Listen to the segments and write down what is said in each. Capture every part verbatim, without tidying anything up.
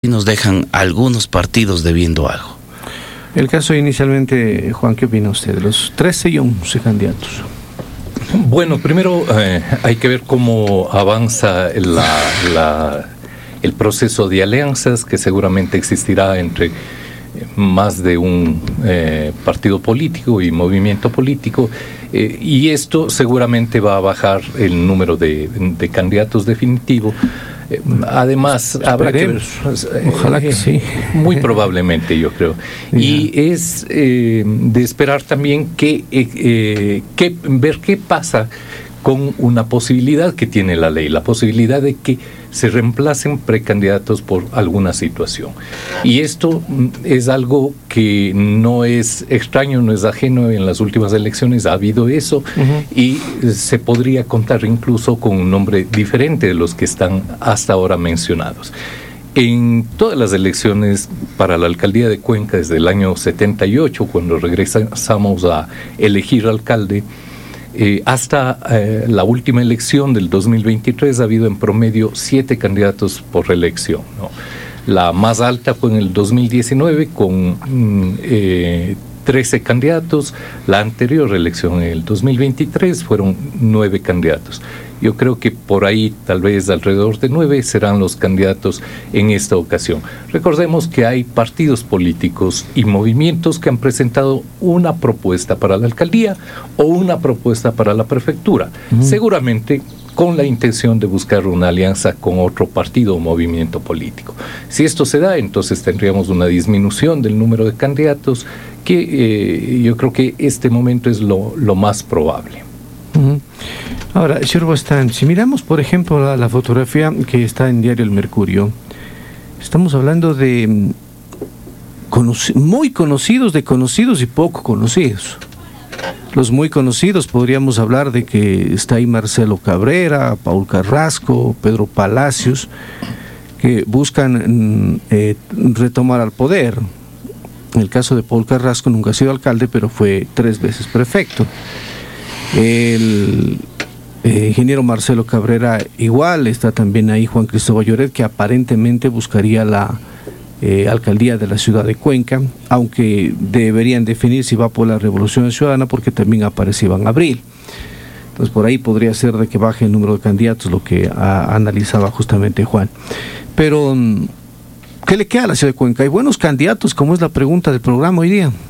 nos dejan algunos partidos debiendo algo. El caso inicialmente, Juan, ¿qué opina usted de los trece y once candidatos? Bueno, primero eh, hay que ver cómo avanza la, la, el proceso de alianzas que seguramente existirá entre más de un eh, partido político y movimiento político, eh, y esto seguramente va a bajar el número de, de candidatos definitivo. Eh, además, habrá que ver, ojalá que sí. Muy probablemente, yo creo. Y es eh, de esperar también que, eh, eh, que ver qué pasa con una posibilidad que tiene la ley, la posibilidad de que se reemplacen precandidatos por alguna situación. Y esto es algo que no es extraño, no es ajeno. En las últimas elecciones ha habido eso, uh-huh. y se podría contar incluso con un nombre diferente de los que están hasta ahora mencionados. En todas las elecciones para la alcaldía de Cuenca desde el año setenta y ocho, cuando regresamos a elegir alcalde, Eh, hasta eh, la última elección del dos mil veintitrés ha habido en promedio siete candidatos por reelección, ¿no? La más alta fue en el dos mil diecinueve con mm, eh, trece candidatos. La anterior elección en el dos mil veintitrés fueron nueve candidatos. Yo creo que por ahí, tal vez alrededor de nueve, serán los candidatos en esta ocasión. Recordemos que hay partidos políticos y movimientos que han presentado una propuesta para la alcaldía o una propuesta para la prefectura, uh-huh. seguramente con la intención de buscar una alianza con otro partido o movimiento político. Si esto se da, entonces tendríamos una disminución del número de candidatos, que eh, yo creo que este momento es lo, lo más probable. Uh-huh. Ahora, señor Bastán, si miramos, por ejemplo, la, la fotografía que está en Diario El Mercurio, estamos hablando de conoc- muy conocidos, de conocidos y poco conocidos. Los muy conocidos podríamos hablar de que está ahí Marcelo Cabrera, Paul Carrasco, Pedro Palacios, que buscan eh, retomar al poder. En el caso de Paul Carrasco nunca ha sido alcalde, pero fue tres veces prefecto. El eh, ingeniero Marcelo Cabrera igual, está también ahí Juan Cristóbal Lloret, que aparentemente buscaría la eh, alcaldía de la ciudad de Cuenca, aunque deberían definir si va por la Revolución Ciudadana, porque también aparece Iván Abril. Entonces por ahí podría ser de que baje el número de candidatos, lo que a, analizaba justamente Juan. Pero ¿qué le queda a la ciudad de Cuenca? ¿Hay buenos candidatos, como es la pregunta del programa hoy día?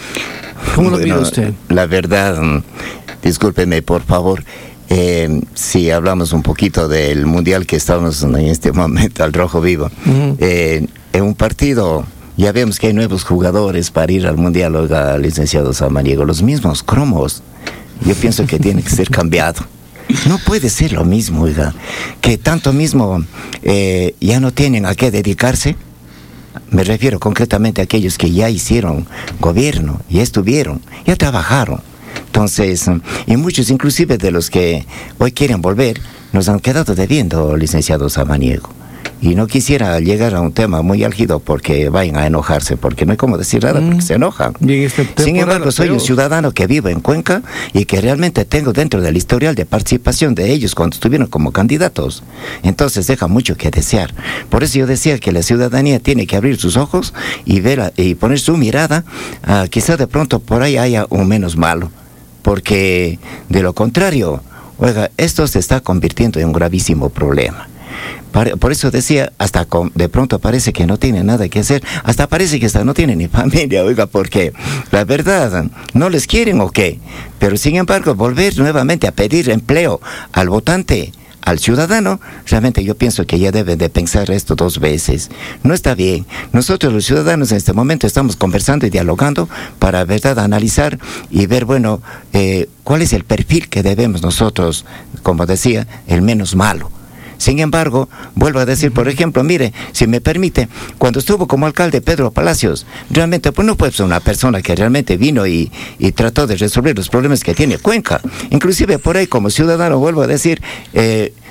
¿Cómo bueno, lo mira usted? La verdad, discúlpeme por favor, eh, si hablamos un poquito del mundial que estamos en este momento, al rojo vivo, uh-huh. eh, en un partido ya vemos que hay nuevos jugadores para ir al mundial, oiga, licenciado Samaniego, los mismos cromos, yo pienso que tiene que ser cambiado. No puede ser lo mismo, oiga, que tanto mismo eh, ya no tienen a qué dedicarse. Me refiero concretamente a aquellos que ya hicieron gobierno, ya estuvieron, ya trabajaron. Entonces, y muchos inclusive de los que hoy quieren volver, nos han quedado debiendo, licenciado Samaniego. Y no quisiera llegar a un tema muy álgido porque vayan a enojarse, porque no hay como decir nada, porque mm. se enojan. Este Sin embargo, soy un ciudadano que vivo en Cuenca y que realmente tengo dentro del historial de participación de ellos cuando estuvieron como candidatos. Entonces deja mucho que desear. Por eso yo decía que la ciudadanía tiene que abrir sus ojos y ver y poner su mirada, uh, quizá de pronto por ahí haya un menos malo, porque de lo contrario, oiga, esto se está convirtiendo en un gravísimo problema. Por eso decía, hasta con, de pronto parece que no tiene nada que hacer, hasta parece que hasta no tiene ni familia, oiga, porque la verdad, no les quieren o qué, pero sin embargo, volver nuevamente a pedir empleo al votante, al ciudadano, realmente yo pienso que ya deben de pensar esto dos veces. No está bien. Nosotros los ciudadanos en este momento estamos conversando y dialogando para, verdad, analizar y ver, bueno, eh, cuál es el perfil que debemos nosotros, como decía, el menos malo. Sin embargo, vuelvo a decir, por ejemplo, mire, si me permite, cuando estuvo como alcalde Pedro Palacios, realmente pues no fue una persona que realmente vino y, y trató de resolver los problemas que tiene Cuenca. Inclusive por ahí como ciudadano, vuelvo a decir, eh,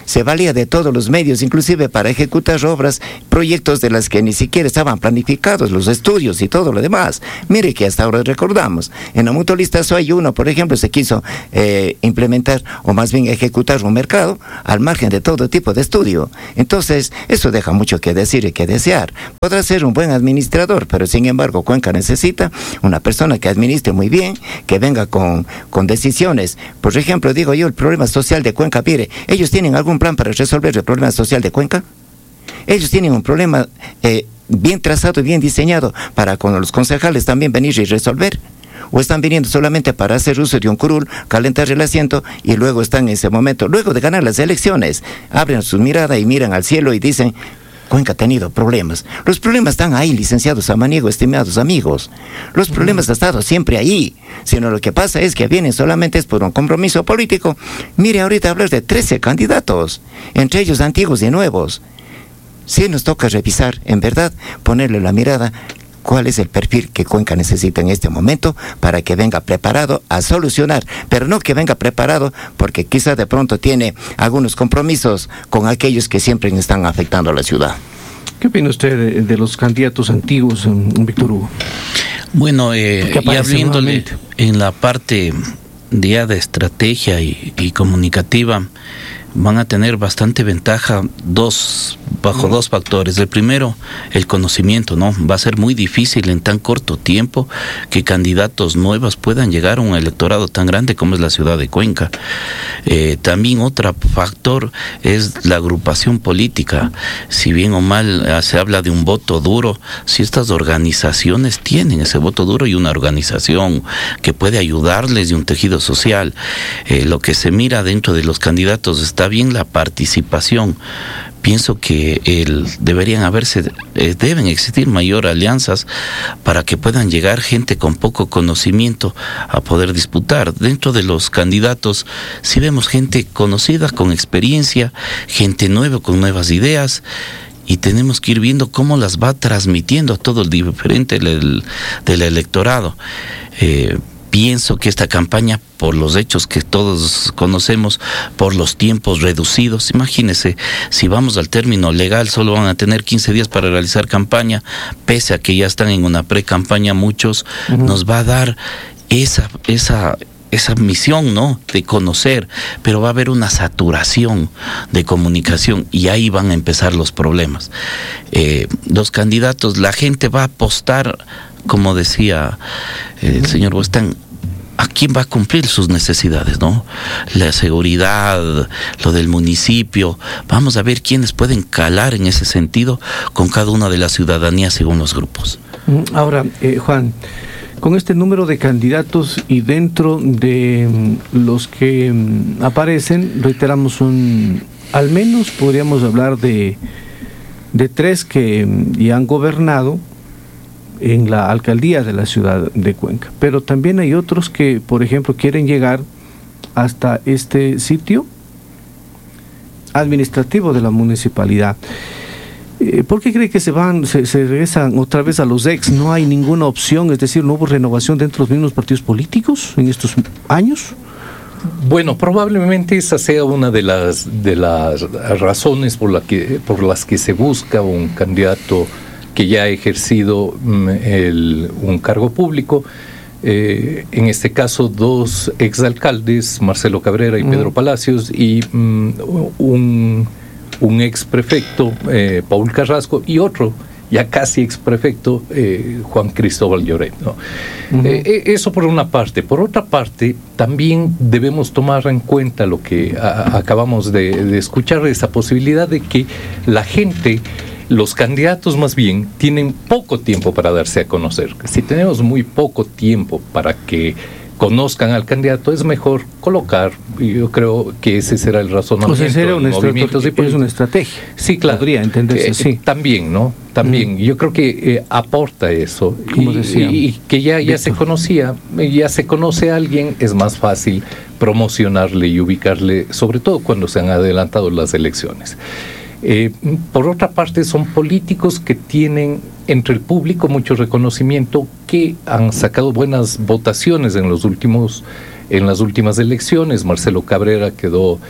se valía de todos los medios, inclusive para ejecutar obras, proyectos de las que ni siquiera estaban planificados, los estudios y todo lo demás. Mire que hasta ahora recordamos, en la mutualista Soy uno, por ejemplo, se quiso eh, implementar, o más bien ejecutar un mercado al margen de todo tipo de estudio. Entonces, eso deja mucho que decir y que desear. Podrá ser un buen administrador, pero sin embargo, Cuenca necesita una persona que administre muy bien, que venga con, con decisiones. Por ejemplo, digo yo, el problema social de Cuenca, mire, ¿ellos tienen algún plan para resolver el problema social de Cuenca? Ellos tienen un problema eh, bien trazado y bien diseñado para con los concejales también venir y resolver. ¿O están viniendo solamente para hacer uso de un curul, calentar el asiento y luego están en ese momento, luego de ganar las elecciones, abren su mirada y miran al cielo y dicen: Cuenca ha tenido problemas? Los problemas están ahí, licenciado Samaniego, estimados amigos. Los problemas han estado siempre ahí, sino lo que pasa es que vienen solamente es por un compromiso político. Mire, ahorita hablar de trece candidatos, entre ellos antiguos y nuevos. Sí nos toca revisar, en verdad, ponerle la mirada cuál es el perfil que Cuenca necesita en este momento para que venga preparado a solucionar, pero no que venga preparado porque quizá de pronto tiene algunos compromisos con aquellos que siempre están afectando a la ciudad. ¿Qué opina usted de, de los candidatos antiguos, Víctor Hugo? Bueno, eh, y abriéndole en la parte ya de estrategia y, y comunicativa, van a tener bastante ventaja dos bajo dos factores. El primero, el conocimiento, ¿no? Va a ser muy difícil en tan corto tiempo que candidatos nuevos puedan llegar a un electorado tan grande como es la ciudad de Cuenca. Eh, también otro factor es la agrupación política. Si bien o mal eh, se habla de un voto duro, si estas organizaciones tienen ese voto duro y una organización que puede ayudarles y un tejido social, eh, lo que se mira dentro de los candidatos está bien la participación. Pienso que el, deberían haberse, eh, deben existir mayor alianzas para que puedan llegar gente con poco conocimiento a poder disputar. Dentro de los candidatos, si vemos gente conocida, con experiencia, gente nueva, con nuevas ideas, y tenemos que ir viendo cómo las va transmitiendo a todo el diferente del, del electorado. Eh, Pienso que esta campaña, por los hechos que todos conocemos, por los tiempos reducidos, imagínense, si vamos al término legal, solo van a tener quince días para realizar campaña, pese a que ya están en una pre-campaña muchos, uh-huh. Nos va a dar esa, esa, esa misión, ¿no?, de conocer, pero va a haber una saturación de comunicación y ahí van a empezar los problemas. Eh, los candidatos, la gente va a apostar, como decía eh, el señor Huestán, ¿a quién va a cumplir sus necesidades, no? La seguridad, lo del municipio. Vamos a ver quiénes pueden calar en ese sentido con cada una de las ciudadanías según los grupos. Ahora, eh, Juan, con este número de candidatos y dentro de los que um, aparecen, reiteramos, un, al menos podríamos hablar de, de tres que um, ya han gobernado en la alcaldía de la ciudad de Cuenca, pero también hay otros que, por ejemplo, quieren llegar hasta este sitio administrativo de la municipalidad. Eh, ¿Por qué cree que se van, se, se regresan otra vez a los ex? ¿No hay ninguna opción, es decir, no hubo renovación dentro de los mismos partidos políticos en estos años? Bueno, probablemente esa sea una de las de las razones por la que por las que se busca un candidato que ya ha ejercido el, un cargo público, eh, en este caso dos exalcaldes, Marcelo Cabrera y Pedro Palacios, y um, un, un exprefecto, eh, Paul Carrasco, y otro, ya casi exprefecto, eh, Juan Cristóbal Lloret, ¿no? Uh-huh. Eh, eso por una parte. Por otra parte, también debemos tomar en cuenta lo que a, acabamos de, de escuchar, esa posibilidad de que la gente, los candidatos más bien, tienen poco tiempo para darse a conocer. Si tenemos muy poco tiempo para que conozcan al candidato, es mejor colocar, y yo creo que ese será el razonamiento. O sea, será una movimientos estrategia, es una estrategia. Sí, claro. Podría entenderse así. Eh, también, ¿no? También. Mm. Yo creo que eh, aporta eso. Como y, decía. Y, y que ya, ya se conocía, ya se conoce a alguien, es más fácil promocionarle y ubicarle, sobre todo cuando se han adelantado las elecciones. Eh, por otra parte, son políticos que tienen entre el público mucho reconocimiento, que han sacado buenas votaciones en los últimos, en las últimas elecciones. Marcelo Cabrera quedó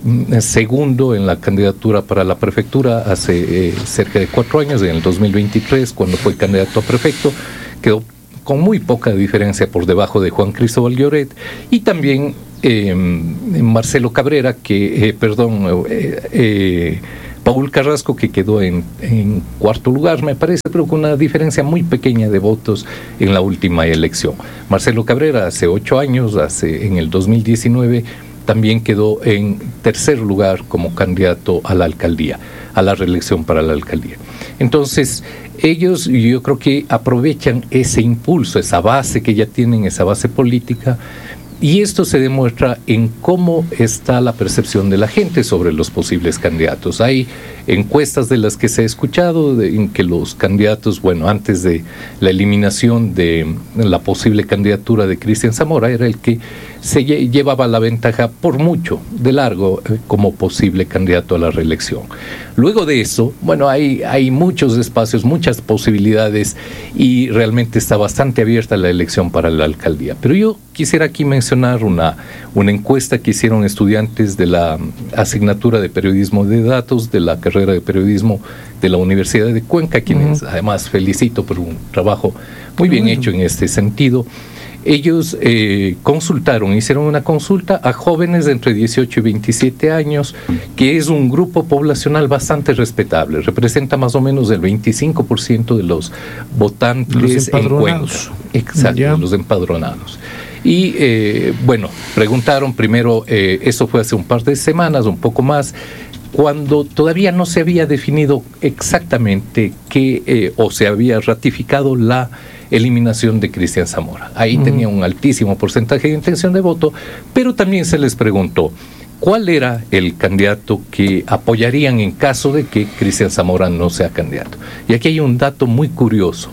segundo en la candidatura para la prefectura hace eh, cerca de cuatro años, en el dos mil veintitrés, cuando fue candidato a prefecto, quedó con muy poca diferencia por debajo de Juan Cristóbal Lloret, y también eh, Marcelo Cabrera, que, eh, perdón, eh, eh, Paul Carrasco, que quedó en, en cuarto lugar, me parece, pero con una diferencia muy pequeña de votos en la última elección. Marcelo Cabrera hace ocho años, hace, en el dos mil diecinueve, también quedó en tercer lugar como candidato a la alcaldía, a la reelección para la alcaldía. Entonces, ellos, yo creo que aprovechan ese impulso, esa base que ya tienen, esa base política, y esto se demuestra en cómo está la percepción de la gente sobre los posibles candidatos. Hay encuestas de las que se ha escuchado de, en que los candidatos, bueno, antes de la eliminación de la posible candidatura de Cristian Zamora, era el que se llevaba la ventaja por mucho, de largo, eh, como posible candidato a la reelección. Luego de eso, bueno, hay, hay muchos espacios, muchas posibilidades, y realmente está bastante abierta la elección para la alcaldía. Pero yo quisiera aquí mencionar una, una encuesta que hicieron estudiantes de la asignatura de periodismo de datos, de la carrera de periodismo de la Universidad de Cuenca, quienes uh-huh. además felicito por un trabajo muy bien uh-huh. hecho en este sentido. Ellos eh, consultaron, hicieron una consulta a jóvenes de entre dieciocho y veintisiete años, que es un grupo poblacional bastante respetable, representa más o menos el veinticinco por ciento de los votantes en Cuenca. Exacto, ya. Los empadronados. Y eh, bueno, preguntaron primero, eh, eso fue hace un par de semanas, un poco más, cuando todavía no se había definido exactamente qué, eh, o se había ratificado la eliminación de Cristian Zamora. Ahí uh-huh. tenía un altísimo porcentaje de intención de voto, pero también se les preguntó cuál era el candidato que apoyarían en caso de que Cristian Zamora no sea candidato. Y aquí hay un dato muy curioso.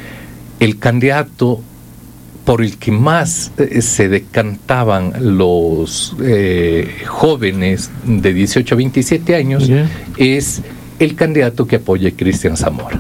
El candidato por el que más eh, se decantaban los eh, jóvenes de dieciocho a veintisiete años yeah. es el candidato que apoya a Cristian Zamora.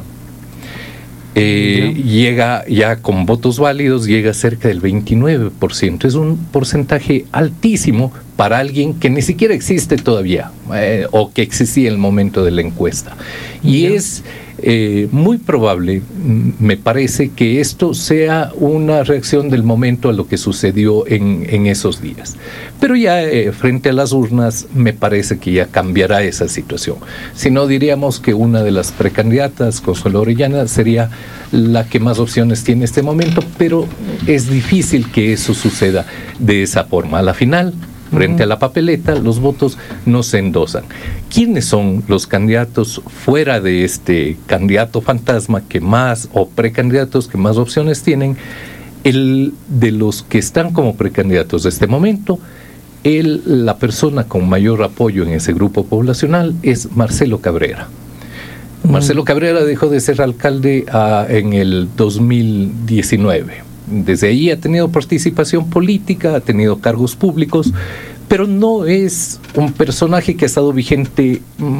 Eh, yeah. Llega ya con votos válidos, llega cerca del veintinueve por ciento. Es un porcentaje altísimo para alguien que ni siquiera existe todavía, eh, o que existía en el momento de la encuesta. Y yeah. es eh, muy probable, me parece, que esto sea una reacción del momento a lo que sucedió en, en esos días. Pero ya eh, frente a las urnas me parece que ya cambiará esa situación. Si no, diríamos que una de las precandidatas, Consuelo Orellana, sería la que más opciones tiene en este momento, pero es difícil que eso suceda de esa forma. A la final, frente a la papeleta, los votos no se endosan. ¿Quiénes son los candidatos fuera de este candidato fantasma que más, o precandidatos que más opciones tienen? El de los que están como precandidatos de este momento, el, la persona con mayor apoyo en ese grupo poblacional es Marcelo Cabrera. Uh-huh. Marcelo Cabrera dejó de ser alcalde uh, en el dos mil diecinueve. Desde ahí ha tenido participación política, ha tenido cargos públicos, pero no es un personaje que ha estado vigente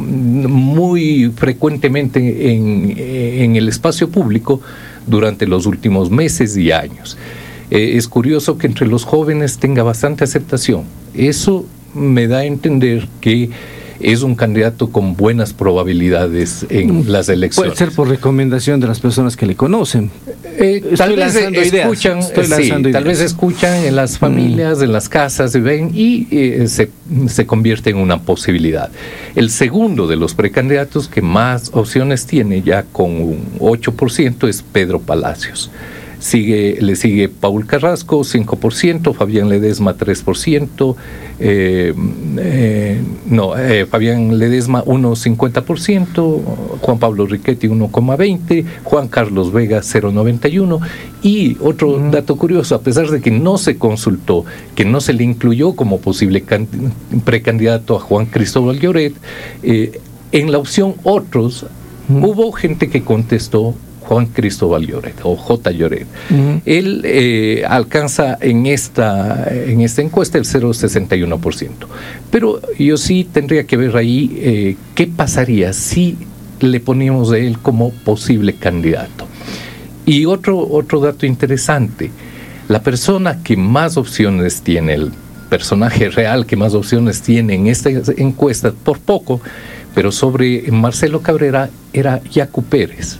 muy frecuentemente en, en el espacio público durante los últimos meses y años. Eh, es curioso que entre los jóvenes tenga bastante aceptación. Eso me da a entender que es un candidato con buenas probabilidades en las elecciones. Puede ser por recomendación de las personas que le conocen. Eh, tal vez escuchan, sí, tal vez escuchan en las familias, mm. en las casas, se ven y eh, se, se convierte en una posibilidad. El segundo de los precandidatos que más opciones tiene, ya con un ocho por ciento, es Pedro Palacios. Sigue, le sigue Paul Carrasco, cinco por ciento, Fabián Ledesma, tres por ciento, eh, eh, no, eh, Fabián Ledesma, uno coma cincuenta por ciento, Juan Pablo Riquetti, uno coma veinte por ciento, Juan Carlos Vega, cero coma noventa y uno por ciento. Y otro uh-huh. dato curioso, a pesar de que no se consultó, que no se le incluyó como posible can- precandidato a Juan Cristóbal Lloret, eh, en la opción otros, uh-huh. hubo gente que contestó Juan Cristóbal Lloret o J. Lloret. Uh-huh. Él eh, alcanza en esta, en esta encuesta el cero coma sesenta y uno por ciento. Pero yo sí tendría que ver ahí eh, qué pasaría si le poníamos a él como posible candidato. Y otro, otro dato interesante, la persona que más opciones tiene el, personaje real que más opciones tiene en esta encuesta, por poco, pero sobre Marcelo Cabrera, era Yacu Pérez,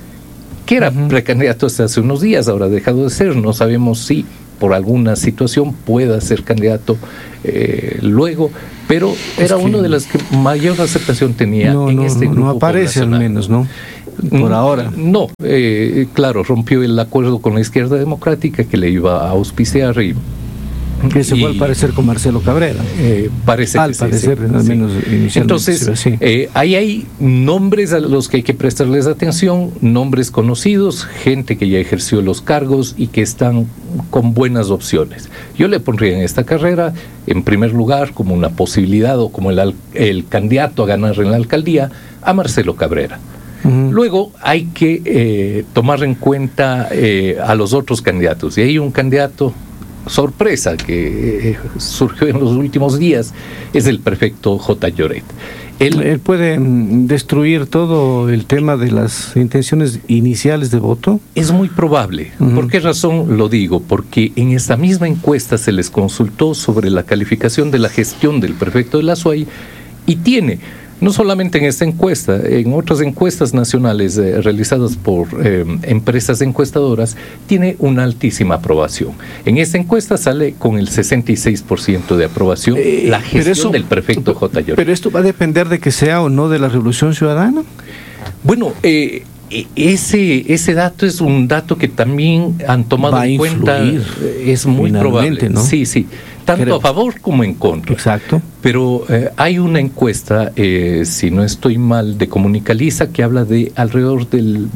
que era uh-huh. precandidato hasta hace unos días, ahora ha dejado de ser. No sabemos si por alguna situación pueda ser candidato eh, luego, pero es era que uno de los que mayor aceptación tenía no, en no, este no, grupo no aparece al menos, ¿no? Por ahora. No, eh, claro, rompió el acuerdo con la izquierda democrática que le iba a auspiciar y que se fue al parecer con Marcelo Cabrera. Eh, parece al que parecer, sí, al sí. menos inicialmente. Entonces, eh, ahí hay nombres a los que hay que prestarles atención, nombres conocidos, gente que ya ejerció los cargos y que están con buenas opciones. Yo le pondría en esta carrera, en primer lugar, como una posibilidad o como el, el candidato a ganar en la alcaldía, a Marcelo Cabrera. Uh-huh. Luego hay que eh, tomar en cuenta eh, a los otros candidatos. Y hay un candidato sorpresa que eh, surgió en los últimos días, es el prefecto J. Lloret. Él, Él puede mm, destruir todo el tema de las intenciones iniciales de voto. Es muy probable. Uh-huh. ¿Por qué razón lo digo? Porque en esta misma encuesta se les consultó sobre la calificación de la gestión del prefecto de la SUAY y tiene, no solamente en esta encuesta, en otras encuestas nacionales eh, realizadas por eh, empresas encuestadoras, tiene una altísima aprobación. En esta encuesta sale con el sesenta y seis por ciento de aprobación eh, la gestión eso, del prefecto J. Lloret. ¿Pero esto va a depender de que sea o no de la Revolución Ciudadana? Bueno, eh, ese, ese dato es un dato que también han tomado en cuenta. Es muy probable, ¿no? Sí, sí. Tanto Creo. a favor como en contra. Exacto. Pero eh, hay una encuesta, eh, si no estoy mal, de Comunicaliza, que habla de alrededor del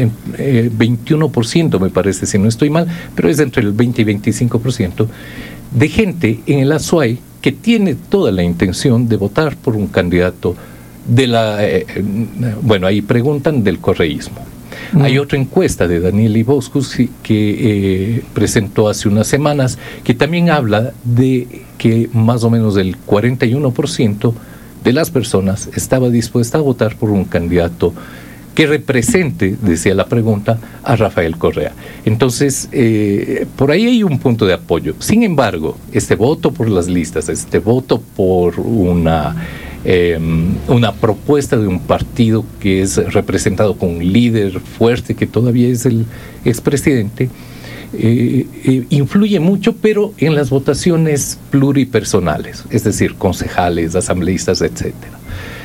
eh, veintiuno por ciento, me parece, si no estoy mal, pero es entre el veinte y veinticinco por ciento, de gente en el Azuay que tiene toda la intención de votar por un candidato de la... Eh, bueno, ahí preguntan del correísmo. Mm. Hay otra encuesta de Daniel Iboscus que eh, presentó hace unas semanas que también habla de que más o menos el cuarenta y uno por ciento de las personas estaba dispuesta a votar por un candidato que represente, decía la pregunta, a Rafael Correa. Entonces, eh, por ahí hay un punto de apoyo. Sin embargo, este voto por las listas, este voto por una... Eh, una propuesta de un partido que es representado con un líder fuerte que todavía es el expresidente, eh, eh, influye mucho, pero en las votaciones pluripersonales, es decir, concejales, asambleístas, etcétera.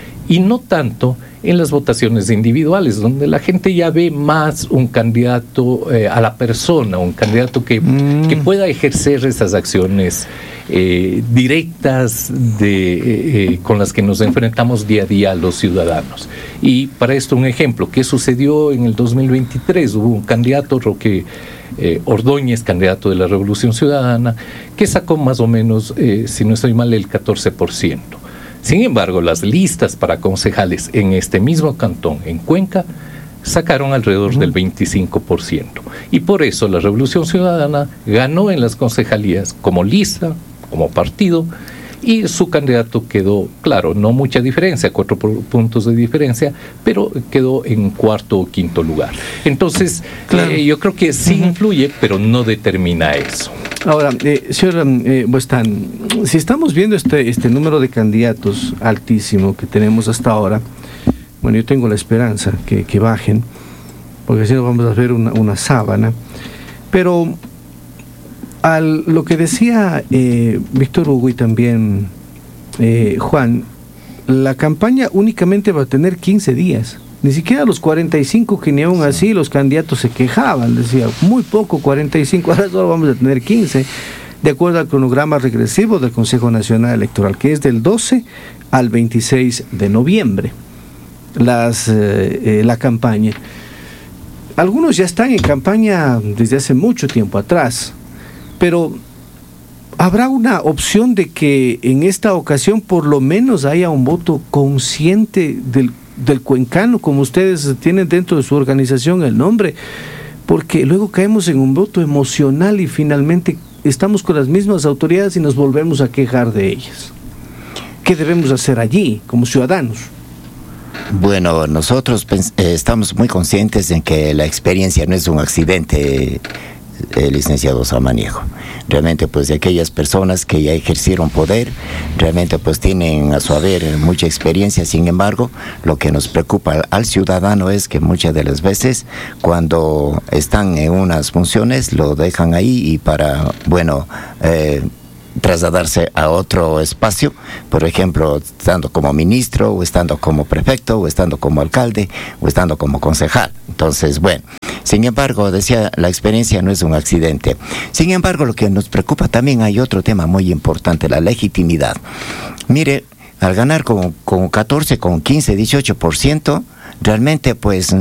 Y no tanto en las votaciones individuales, donde la gente ya ve más un candidato eh, a la persona, un candidato que, mm. que pueda ejercer esas acciones eh, directas de, eh, con las que nos enfrentamos día a día a los ciudadanos. Y para esto un ejemplo, ¿qué sucedió en el dos mil veintitrés? Hubo un candidato, Roque eh, Ordóñez, candidato de la Revolución Ciudadana, que sacó más o menos, eh, si no estoy mal, el catorce por ciento. Sin embargo, las listas para concejales en este mismo cantón, en Cuenca, sacaron alrededor del veinticinco por ciento. Y por eso la Revolución Ciudadana ganó en las concejalías como lista, como partido, y su candidato quedó, claro, no mucha diferencia, cuatro puntos de diferencia, pero quedó en cuarto o quinto lugar. Entonces, claro. eh, yo creo que sí influye, pero no determina eso. Ahora, eh, señor eh, Buestán, si estamos viendo este, este número de candidatos altísimo que tenemos hasta ahora, bueno, yo tengo la esperanza que, que bajen, porque si no vamos a ver una, una sábana, pero al lo que decía eh, Víctor Hugo y también eh, Juan, la campaña únicamente va a tener quince días. Ni siquiera los cuarenta y cinco que ni aún así los candidatos se quejaban, decía, muy poco, cuarenta y cinco, ahora solo vamos a tener quince, de acuerdo al cronograma regresivo del Consejo Nacional Electoral, que es del doce al veintiséis de noviembre, las, eh, eh, la campaña. Algunos ya están en campaña desde hace mucho tiempo atrás, pero ¿habrá una opción de que en esta ocasión por lo menos haya un voto consciente del del cuencano, como ustedes tienen dentro de su organización el nombre? Porque luego caemos en un voto emocional y finalmente estamos con las mismas autoridades y nos volvemos a quejar de ellas. ¿Qué debemos hacer allí como ciudadanos? Bueno, nosotros pens- eh, estamos muy conscientes en que la experiencia no es un accidente eh, licenciado Samaniego. Realmente, pues, de aquellas personas que ya ejercieron poder, realmente, pues, tienen a su haber mucha experiencia. Sin embargo, lo que nos preocupa al, al ciudadano es que muchas de las veces, cuando están en unas funciones, lo dejan ahí y para, bueno, eh, trasladarse a otro espacio, por ejemplo, estando como ministro, o estando como prefecto, o estando como alcalde, o estando como concejal. Entonces, bueno, sin embargo, decía, la experiencia no es un accidente. Sin embargo, lo que nos preocupa también, hay otro tema muy importante, la legitimidad. Mire, al ganar con, con catorce, con quince, dieciocho por ciento, realmente, pues,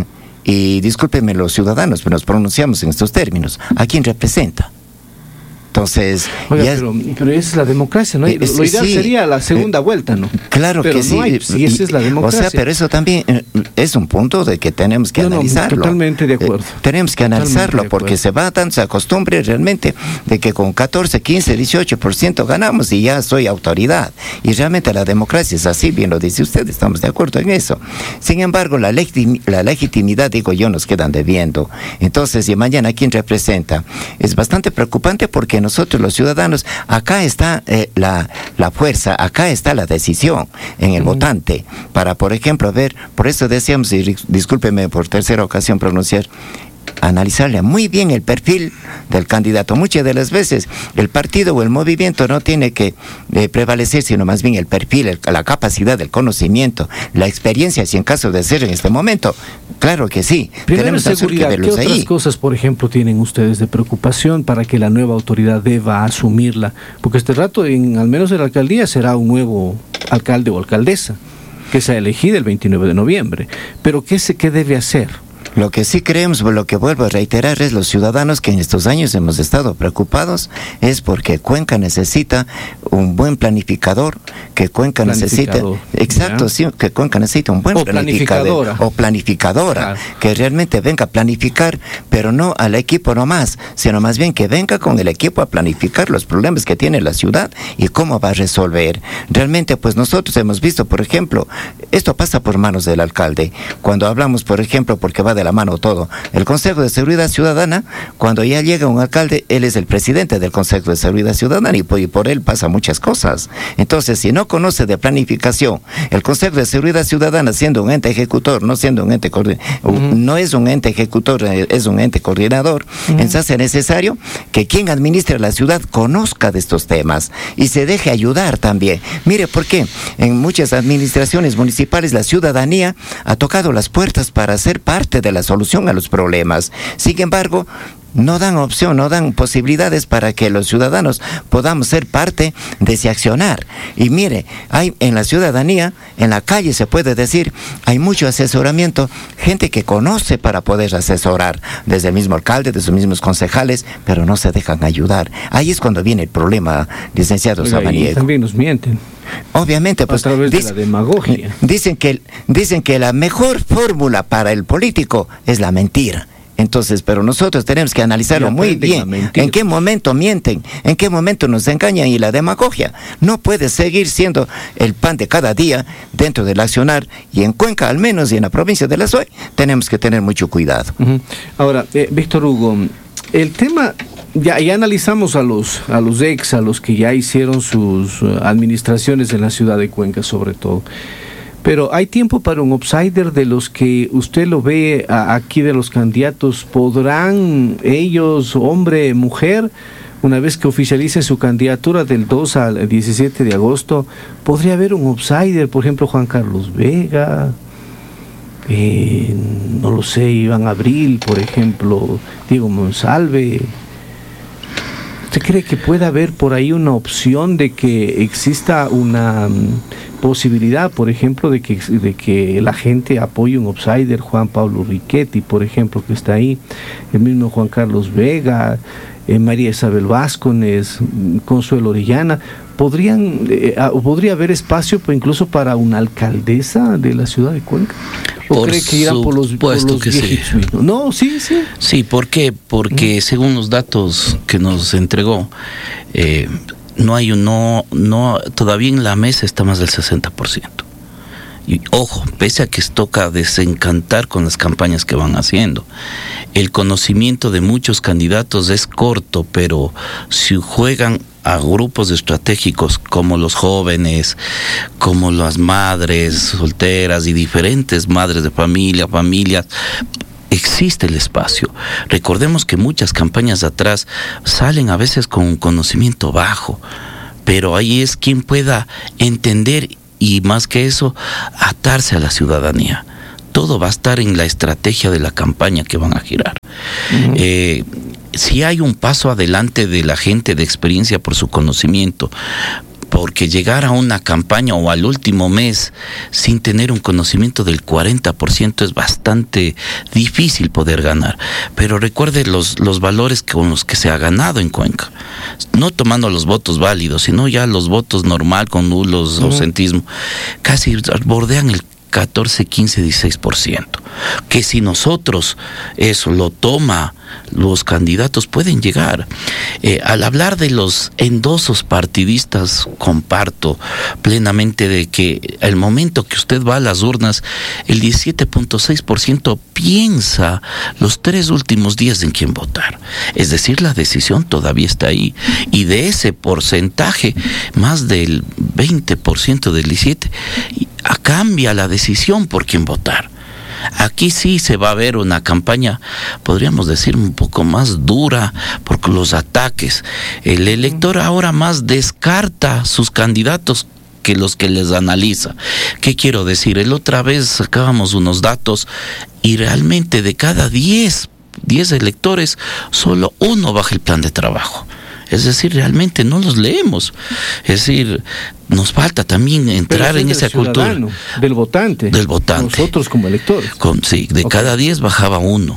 y discúlpenme los ciudadanos, pero nos pronunciamos en estos términos, ¿a quién representa? Entonces, Oiga, ya, pero, pero esa es la democracia, ¿no? Lo, lo ideal sí, sería la segunda eh, vuelta, ¿no? Claro pero que no sí. Hay, si esa es la democracia. O sea, pero eso también es un punto de que tenemos que no, analizarlo. No, totalmente de acuerdo. Eh, tenemos que analizarlo porque se va dando esa costumbre realmente de que con catorce, quince, dieciocho por ciento ganamos y ya soy autoridad. Y realmente la democracia es así, bien lo dice usted, estamos de acuerdo en eso. Sin embargo, la, legitim la legitimidad, digo yo, nos quedan debiendo. Entonces, y mañana, ¿quién representa? Es bastante preocupante porque nosotros los ciudadanos, acá está eh, la, la fuerza, acá está la decisión en el uh-huh. votante, para, por ejemplo, ver, por eso decíamos, y discúlpeme por tercera ocasión pronunciar, analizarle muy bien el perfil del candidato. Muchas de las veces el partido o el movimiento no tiene que eh, prevalecer, sino más bien el perfil, el, la capacidad, el conocimiento, la experiencia, si en caso de ser en este momento. Claro que sí. Primero, tenemos seguridad. Que ¿Qué otras ahí. cosas, por ejemplo, tienen ustedes de preocupación para que la nueva autoridad deba asumirla? Porque este rato, en, al menos en la alcaldía, será un nuevo alcalde o alcaldesa que sea elegida el veintinueve de noviembre. Pero ¿qué, se, qué debe hacer? Lo que sí creemos, lo que vuelvo a reiterar, es los ciudadanos que en estos años hemos estado preocupados, es porque Cuenca necesita un buen planificador, que Cuenca necesita, exacto, ¿ya? sí, que Cuenca necesita un buen o planificador planificadora. o planificadora, claro. que realmente venga a planificar, pero no al equipo nomás, sino más bien que venga con el equipo a planificar los problemas que tiene la ciudad y cómo va a resolver. Realmente, pues nosotros hemos visto, por ejemplo, esto pasa por manos del alcalde, cuando hablamos, por ejemplo, porque va de la mano todo. El Consejo de Seguridad Ciudadana, cuando ya llega un alcalde, él es el presidente del Consejo de Seguridad Ciudadana y por, y por él pasa muchas cosas. Entonces, si no conoce de planificación, el Consejo de Seguridad Ciudadana, siendo un ente ejecutor, no siendo un ente uh-huh. no es un ente ejecutor, es un ente coordinador, uh-huh. entonces es necesario que quien administre la ciudad conozca de estos temas y se deje ayudar también. Mire, ¿por qué? En muchas administraciones municipales la ciudadanía ha tocado las puertas para ser parte de la solución a los problemas. Sin embargo, no dan opción, no dan posibilidades para que los ciudadanos podamos ser parte de ese accionar. Y mire, hay en la ciudadanía, en la calle se puede decir, hay mucho asesoramiento, gente que conoce para poder asesorar, desde el mismo alcalde, de sus mismos concejales, pero no se dejan ayudar. Ahí es cuando viene el problema, licenciado Samaniego. Y también nos mienten. Obviamente, pues, a través de la demagogia. Dicen que, dicen que la mejor fórmula para el político es la mentira. Entonces, pero nosotros tenemos que analizarlo muy bien. ¿En qué momento mienten? ¿En qué momento nos engañan? Y la demagogia no puede seguir siendo el pan de cada día dentro del accionar. Y en Cuenca, al menos, y en la provincia de La Suay, tenemos que tener mucho cuidado. Uh-huh. Ahora, eh, Víctor Hugo, el tema... Ya, ya analizamos a los, a los ex, a los que ya hicieron sus uh, administraciones en la ciudad de Cuenca, sobre todo. Pero hay tiempo para un outsider de los que usted lo ve a, aquí de los candidatos. ¿Podrán ellos, hombre, mujer, una vez que oficialicen su candidatura del dos al diecisiete de agosto, podría haber un outsider, por ejemplo, Juan Carlos Vega, eh, no lo sé, Iván Abril, por ejemplo, Diego Monsalve? ¿Usted cree que pueda haber por ahí una opción de que exista una um, posibilidad, por ejemplo, de que, de que la gente apoye un outsider, Juan Pablo Riquetti, por ejemplo, que está ahí, el mismo Juan Carlos Vega, eh, María Isabel Vázquez, Consuelo Orellana? ¿Podrían, eh, podría haber espacio incluso para una alcaldesa de la ciudad de Cuenca? ¿O por cree que irán por los, por los que sí. mismos? No, sí, sí. Sí, ¿por qué? Porque uh-huh. según los datos que nos entregó, eh, no hay no, no, todavía en la mesa está más del sesenta por ciento. Y ojo, pese a que toca desencantar con las campañas que van haciendo, el conocimiento de muchos candidatos es corto, pero si juegan a grupos estratégicos como los jóvenes, como las madres solteras y diferentes madres de familia, familias, existe el espacio. Recordemos que muchas campañas atrás salen a veces con un conocimiento bajo, pero ahí es quien pueda entender y más que eso, atarse a la ciudadanía. Todo va a estar en la estrategia de la campaña que van a girar. Uh-huh. Eh, si hay un paso adelante de la gente de experiencia por su conocimiento, porque llegar a una campaña o al último mes sin tener un conocimiento del cuarenta por ciento es bastante difícil poder ganar. Pero recuerde los, los valores con los que se ha ganado en Cuenca. No tomando los votos válidos, sino ya los votos normal con nulos, uh-huh. ausentismo, casi bordean el catorce, quince, dieciséis por ciento. Que si nosotros eso lo toma, los candidatos pueden llegar. Eh, al hablar de los endosos partidistas, comparto plenamente de que el momento que usted va a las urnas, el diecisiete punto seis por ciento piensa los tres últimos días en quién votar. Es decir, la decisión todavía está ahí. Y de ese porcentaje, más del veinte por ciento del diecisiete por ciento, cambia la decisión por quién votar. Aquí sí se va a ver una campaña, podríamos decir, un poco más dura por los ataques. El elector ahora más descarta sus candidatos que los que les analiza. ¿Qué quiero decir? El otra vez sacábamos unos datos y realmente de cada diez electores, solo uno baja el plan de trabajo. Es decir, realmente no los leemos. Es decir, nos falta también entrar en esa cultura. Del votante. Del votante. Nosotros como electores. Con, sí, de okay. cada diez bajaba uno.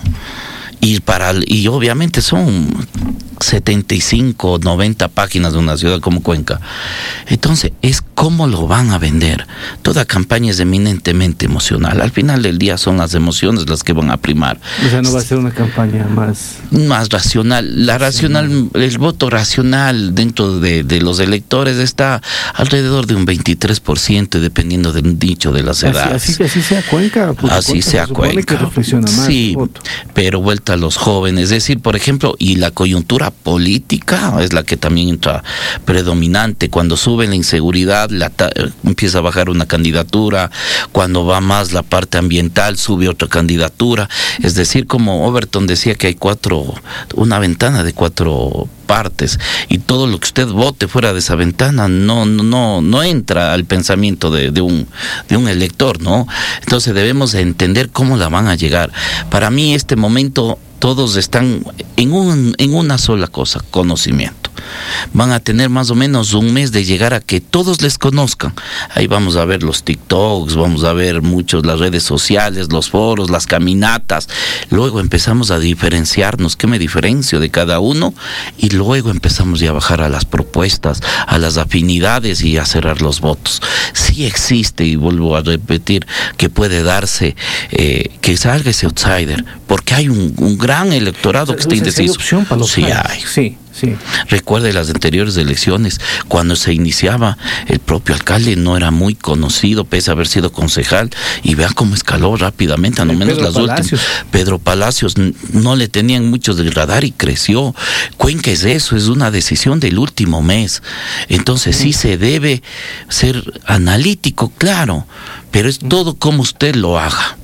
Y, para, y obviamente son setenta y cinco, noventa páginas de una ciudad como Cuenca. Entonces, es cómo lo van a vender. Toda campaña es eminentemente emocional. Al final del día son las emociones las que van a primar. O sea, no va a ser una campaña más... Más racional. La racional, el voto racional dentro de, de los electores está alrededor de un veintitrés por ciento, dependiendo del nicho de las edades. Así, así, así sea Cuenca. Así sea se Cuenca. Que reflexiona más sí, pero vuelta a los jóvenes. Es decir, por ejemplo, y la coyuntura política es la que también entra predominante. Cuando sube la inseguridad, la ta- empieza a bajar una candidatura. Cuando va más la parte ambiental, sube otra candidatura. Es decir, como Overton decía que hay cuatro, una ventana de cuatro partes, y todo lo que usted vote fuera de esa ventana no no no, no entra al pensamiento de, de un de un elector, ¿no? Entonces debemos entender cómo la van a llegar. Para mí este momento todos están en un en una sola cosa, conocimiento. Van a tener más o menos un mes de llegar a que todos les conozcan. Ahí vamos a ver los TikToks, vamos a ver muchos las redes sociales, los foros, las caminatas. Luego empezamos a diferenciarnos, ¿qué me diferencio de cada uno? Y luego empezamos ya a bajar a las propuestas, a las afinidades y a cerrar los votos. Sí existe, y vuelvo a repetir, que puede darse eh, que salga ese outsider, porque hay un, un gran electorado que está indeciso. ¿Hay opción para los sí hay. Sí. Sí. Recuerde las anteriores elecciones, cuando se iniciaba, el propio alcalde no era muy conocido, pese a haber sido concejal, y vea cómo escaló rápidamente, a no menos las últimas. Pedro Palacios, no le tenían mucho del radar y creció. Cuenca es eso, es una decisión del último mes. Entonces sí se debe ser analítico, claro, pero es todo como usted lo haga.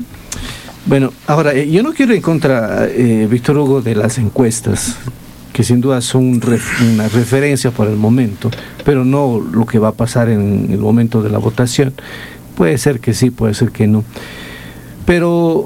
Bueno, ahora, eh, yo no quiero ir en contra, eh, Víctor Hugo, de las encuestas, que sin duda son ref, una referencia por el momento, pero no lo que va a pasar en el momento de la votación. Puede ser que sí, puede ser que no. Pero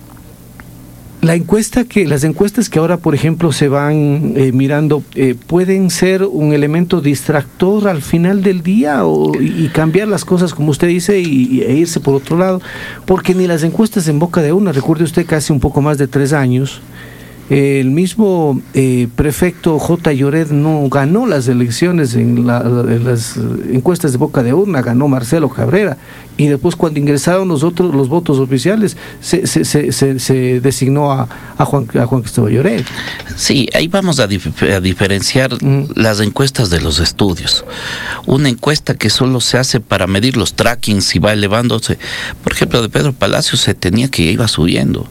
la encuesta que, las encuestas que ahora, por ejemplo, se van eh, mirando, eh, ¿pueden ser un elemento distractor al final del día o, y cambiar las cosas, como usted dice, y, e irse por otro lado? Porque ni las encuestas en boca de una, recuerde usted, casi un poco más de tres años, el mismo eh, prefecto J. Lloret no ganó las elecciones en, la, en las encuestas de boca de urna, ganó Marcelo Cabrera, y después cuando ingresaron los otros los votos oficiales se, se, se, se, se designó a, a Juan a Juan Cristóbal Lloret. Sí, ahí vamos a, dif- a diferenciar mm. las encuestas de los estudios. Una encuesta que solo se hace para medir los trackings y va elevándose. Por ejemplo, de Pedro Palacios se tenía que iba subiendo.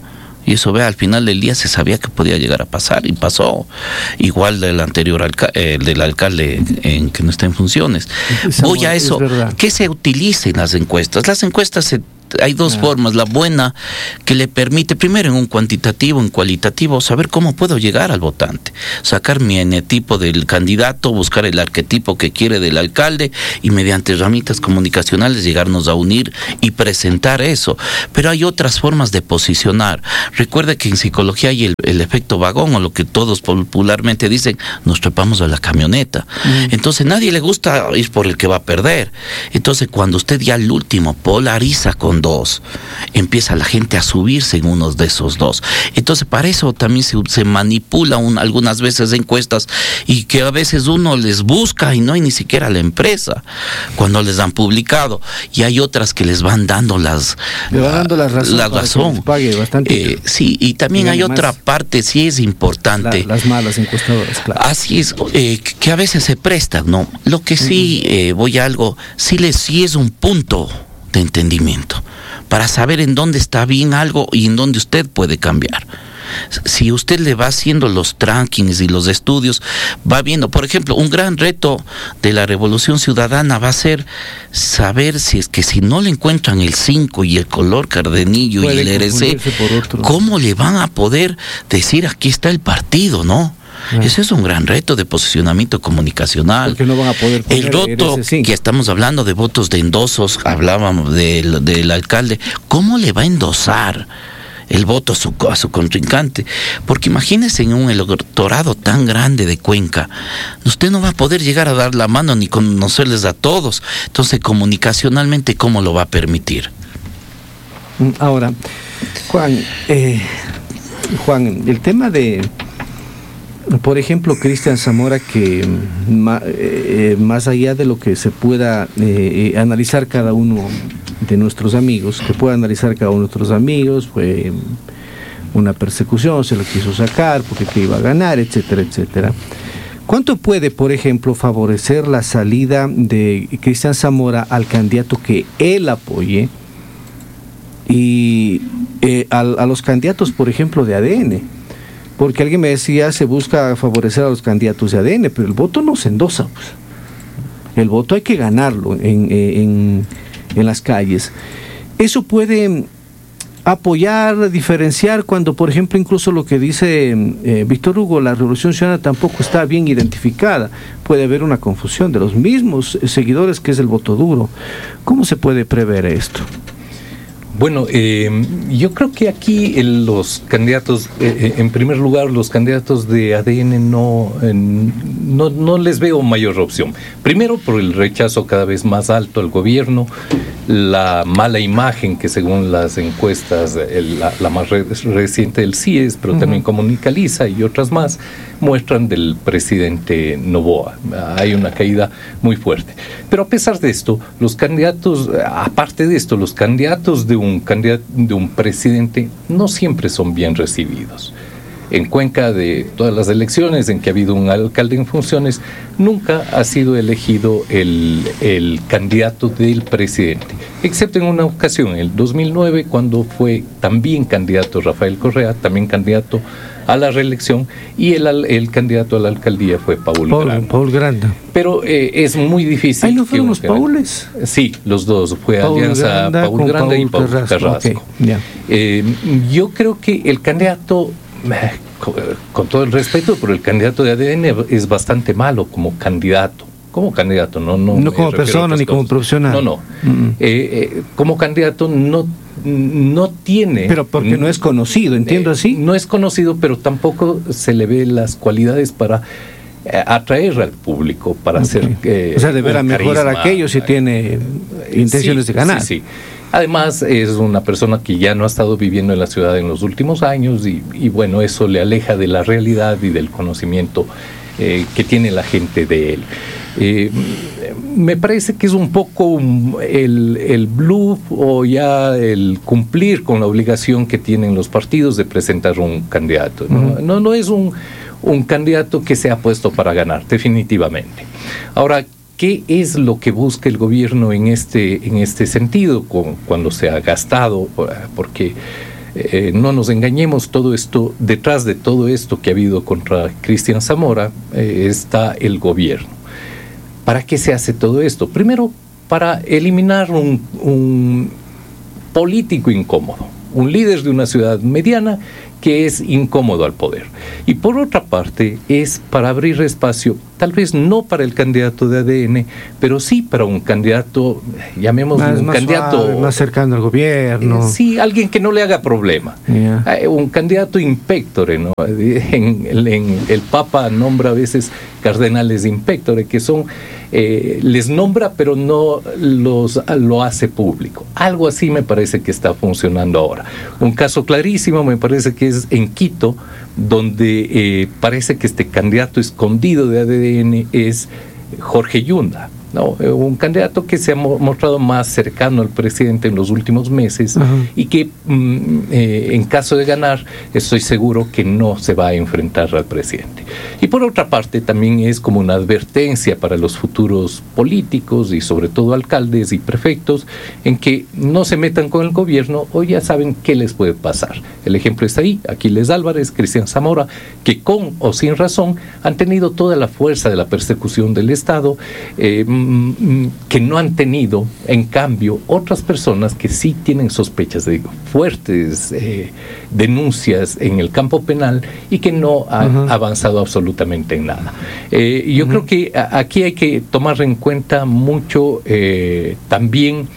Y eso, vea, al final del día se sabía que podía llegar a pasar y pasó. Igual del anterior alca eh, del alcalde en que no está en funciones. Voy a eso, que se utilicen las encuestas. Las encuestas se hay dos ah. formas, la buena que le permite primero en un cuantitativo, en cualitativo, saber cómo puedo llegar al votante, sacar mi enetipo del candidato, buscar el arquetipo que quiere del alcalde y mediante herramientas comunicacionales llegarnos a unir y presentar eso. Pero hay otras formas de posicionar. Recuerde que en psicología hay el, el efecto vagón, o lo que todos popularmente dicen, nos trepamos a la camioneta. Mm. Entonces nadie le gusta ir por el que va a perder. Entonces cuando usted ya al último polariza con dos, empieza la gente a subirse en unos de esos dos. Entonces para eso también se, se manipula un, algunas veces encuestas, y que a veces uno les busca y no hay ni siquiera la empresa cuando les han publicado, y hay otras que les van dando las le van dando la razón, la razón. Pague bastante. Eh, sí, y también hay otra parte, sí es importante, la, las malas encuestadoras, claro. Así es, eh, que a veces se prestan, ¿no? Lo que sí, eh, voy a algo, sí, les, sí es un punto de entendimiento para saber en dónde está bien algo y en dónde usted puede cambiar. Si usted le va haciendo los trackings y los estudios, va viendo, por ejemplo, un gran reto de la Revolución Ciudadana va a ser saber si es que si no le encuentran el cinco y el color cardenillo y el R C, ¿cómo le van a poder decir aquí está el partido, no? Ah. Ese es un gran reto de posicionamiento comunicacional. Porque no van a poder poner el voto, que estamos hablando de votos de endosos, hablábamos del, del alcalde, ¿cómo le va a endosar el voto a su, a su contrincante? Porque imagínese en un electorado tan grande de Cuenca, usted no va a poder llegar a dar la mano ni conocerles a todos. Entonces, comunicacionalmente, ¿cómo lo va a permitir? Ahora, Juan, eh, Juan, el tema de, por ejemplo, Cristian Zamora, que ma, eh, más allá de lo que se pueda eh, analizar cada uno de nuestros amigos, que pueda analizar cada uno de nuestros amigos, fue una persecución, se lo quiso sacar porque que iba a ganar, etcétera, etcétera. ¿Cuánto puede, por ejemplo, favorecer la salida de Cristian Zamora al candidato que él apoye y eh, a, a los candidatos, por ejemplo, de A D N? Porque alguien me decía, se busca favorecer a los candidatos de A D N, pero el voto no se endosa, pues. El voto hay que ganarlo en, en, en las calles. Eso puede apoyar, diferenciar, cuando, por ejemplo, incluso lo que dice eh, Víctor Hugo, la Revolución Ciudadana tampoco está bien identificada. Puede haber una confusión de los mismos seguidores, que es el voto duro. ¿Cómo se puede prever esto? Bueno, eh, yo creo que aquí el, los candidatos, eh, en primer lugar, los candidatos de A D N no, eh, no, no les veo mayor opción. Primero, por el rechazo cada vez más alto al gobierno, la mala imagen que según las encuestas, el, la, la más re, reciente del C I E S, pero uh-huh. también Comunicaliza y otras más, muestran del presidente Noboa. Hay una caída muy fuerte. Pero a pesar de esto, los candidatos, aparte de esto, los candidatos de un un candidato, de un presidente, no siempre son bien recibidos. En Cuenca, de todas las elecciones en que ha habido un alcalde en funciones, nunca ha sido elegido el, el candidato del presidente, excepto en una ocasión, en el dos mil nueve, cuando fue también candidato Rafael Correa, también candidato a la reelección, y el, el candidato a la alcaldía fue Paul, Paul Granda. Paul Granda. Pero eh, es muy difícil. ¿Ahí no fueron los Paules? Sí, los dos. Fue Paul Alianza Granda Paul Granda Paul y Paul Carrasco. Carrasco. Okay, yeah. eh, yo creo que el candidato, con todo el respeto, pero el candidato de A D N es bastante malo como candidato. Como candidato, no, no, no como persona ni como profesional. No, no. Mm-hmm. eh, eh, como candidato no, no tiene. Pero porque no es conocido, entiendo eh, así. No es conocido, pero tampoco se le ve las cualidades para eh, atraer al público, para okay. hacer. Eh, o sea, deberá mejorar aquello si tiene intenciones sí, de ganar. Sí, sí. Además, es una persona que ya no ha estado viviendo en la ciudad en los últimos años y, y bueno, eso le aleja de la realidad y del conocimiento eh, que tiene la gente de él. Eh, me parece que es un poco el, el bluff o ya el cumplir con la obligación que tienen los partidos de presentar un candidato. No, uh-huh. no, no es un, un candidato que se ha puesto para ganar, definitivamente. Ahora, ¿qué es lo que busca el gobierno en este, en este sentido con, cuando se ha gastado? Porque eh, no nos engañemos, todo esto, detrás de todo esto que ha habido contra Cristian Zamora, eh, está el gobierno. ¿Para qué se hace todo esto? Primero, para eliminar un, un político incómodo, un líder de una ciudad mediana que es incómodo al poder. Y por otra parte, es para abrir espacio, tal vez no para el candidato de A D N, pero sí para un candidato, llamémoslo un más candidato... suave, más cercano al gobierno. Eh, sí, alguien que no le haga problema. Yeah. Eh, un candidato impectore, ¿no? En, en, el Papa nombra a veces cardenales impectore, que son... Eh, les nombra pero no los, lo hace público. Algo así me parece que está funcionando ahora. Un caso clarísimo me parece que es en Quito, donde eh, parece que este candidato escondido de A D N es Jorge Yunda, ¿no? Un candidato que se ha mostrado más cercano al presidente en los últimos meses. Uh-huh. Y que mm, eh, en caso de ganar estoy seguro que no se va a enfrentar al presidente. Y por otra parte también es como una advertencia para los futuros políticos y sobre todo alcaldes y prefectos en que no se metan con el gobierno o ya saben qué les puede pasar. El ejemplo está ahí, Aquiles Álvarez, Cristian Zamora, que con o sin razón han tenido toda la fuerza de la persecución del Estado, eh, que no han tenido, en cambio, otras personas que sí tienen sospechas de fuertes eh, denuncias en el campo penal y que no han uh-huh. avanzado absolutamente en nada. Eh, yo uh-huh. creo que aquí hay que tomar en cuenta mucho eh, también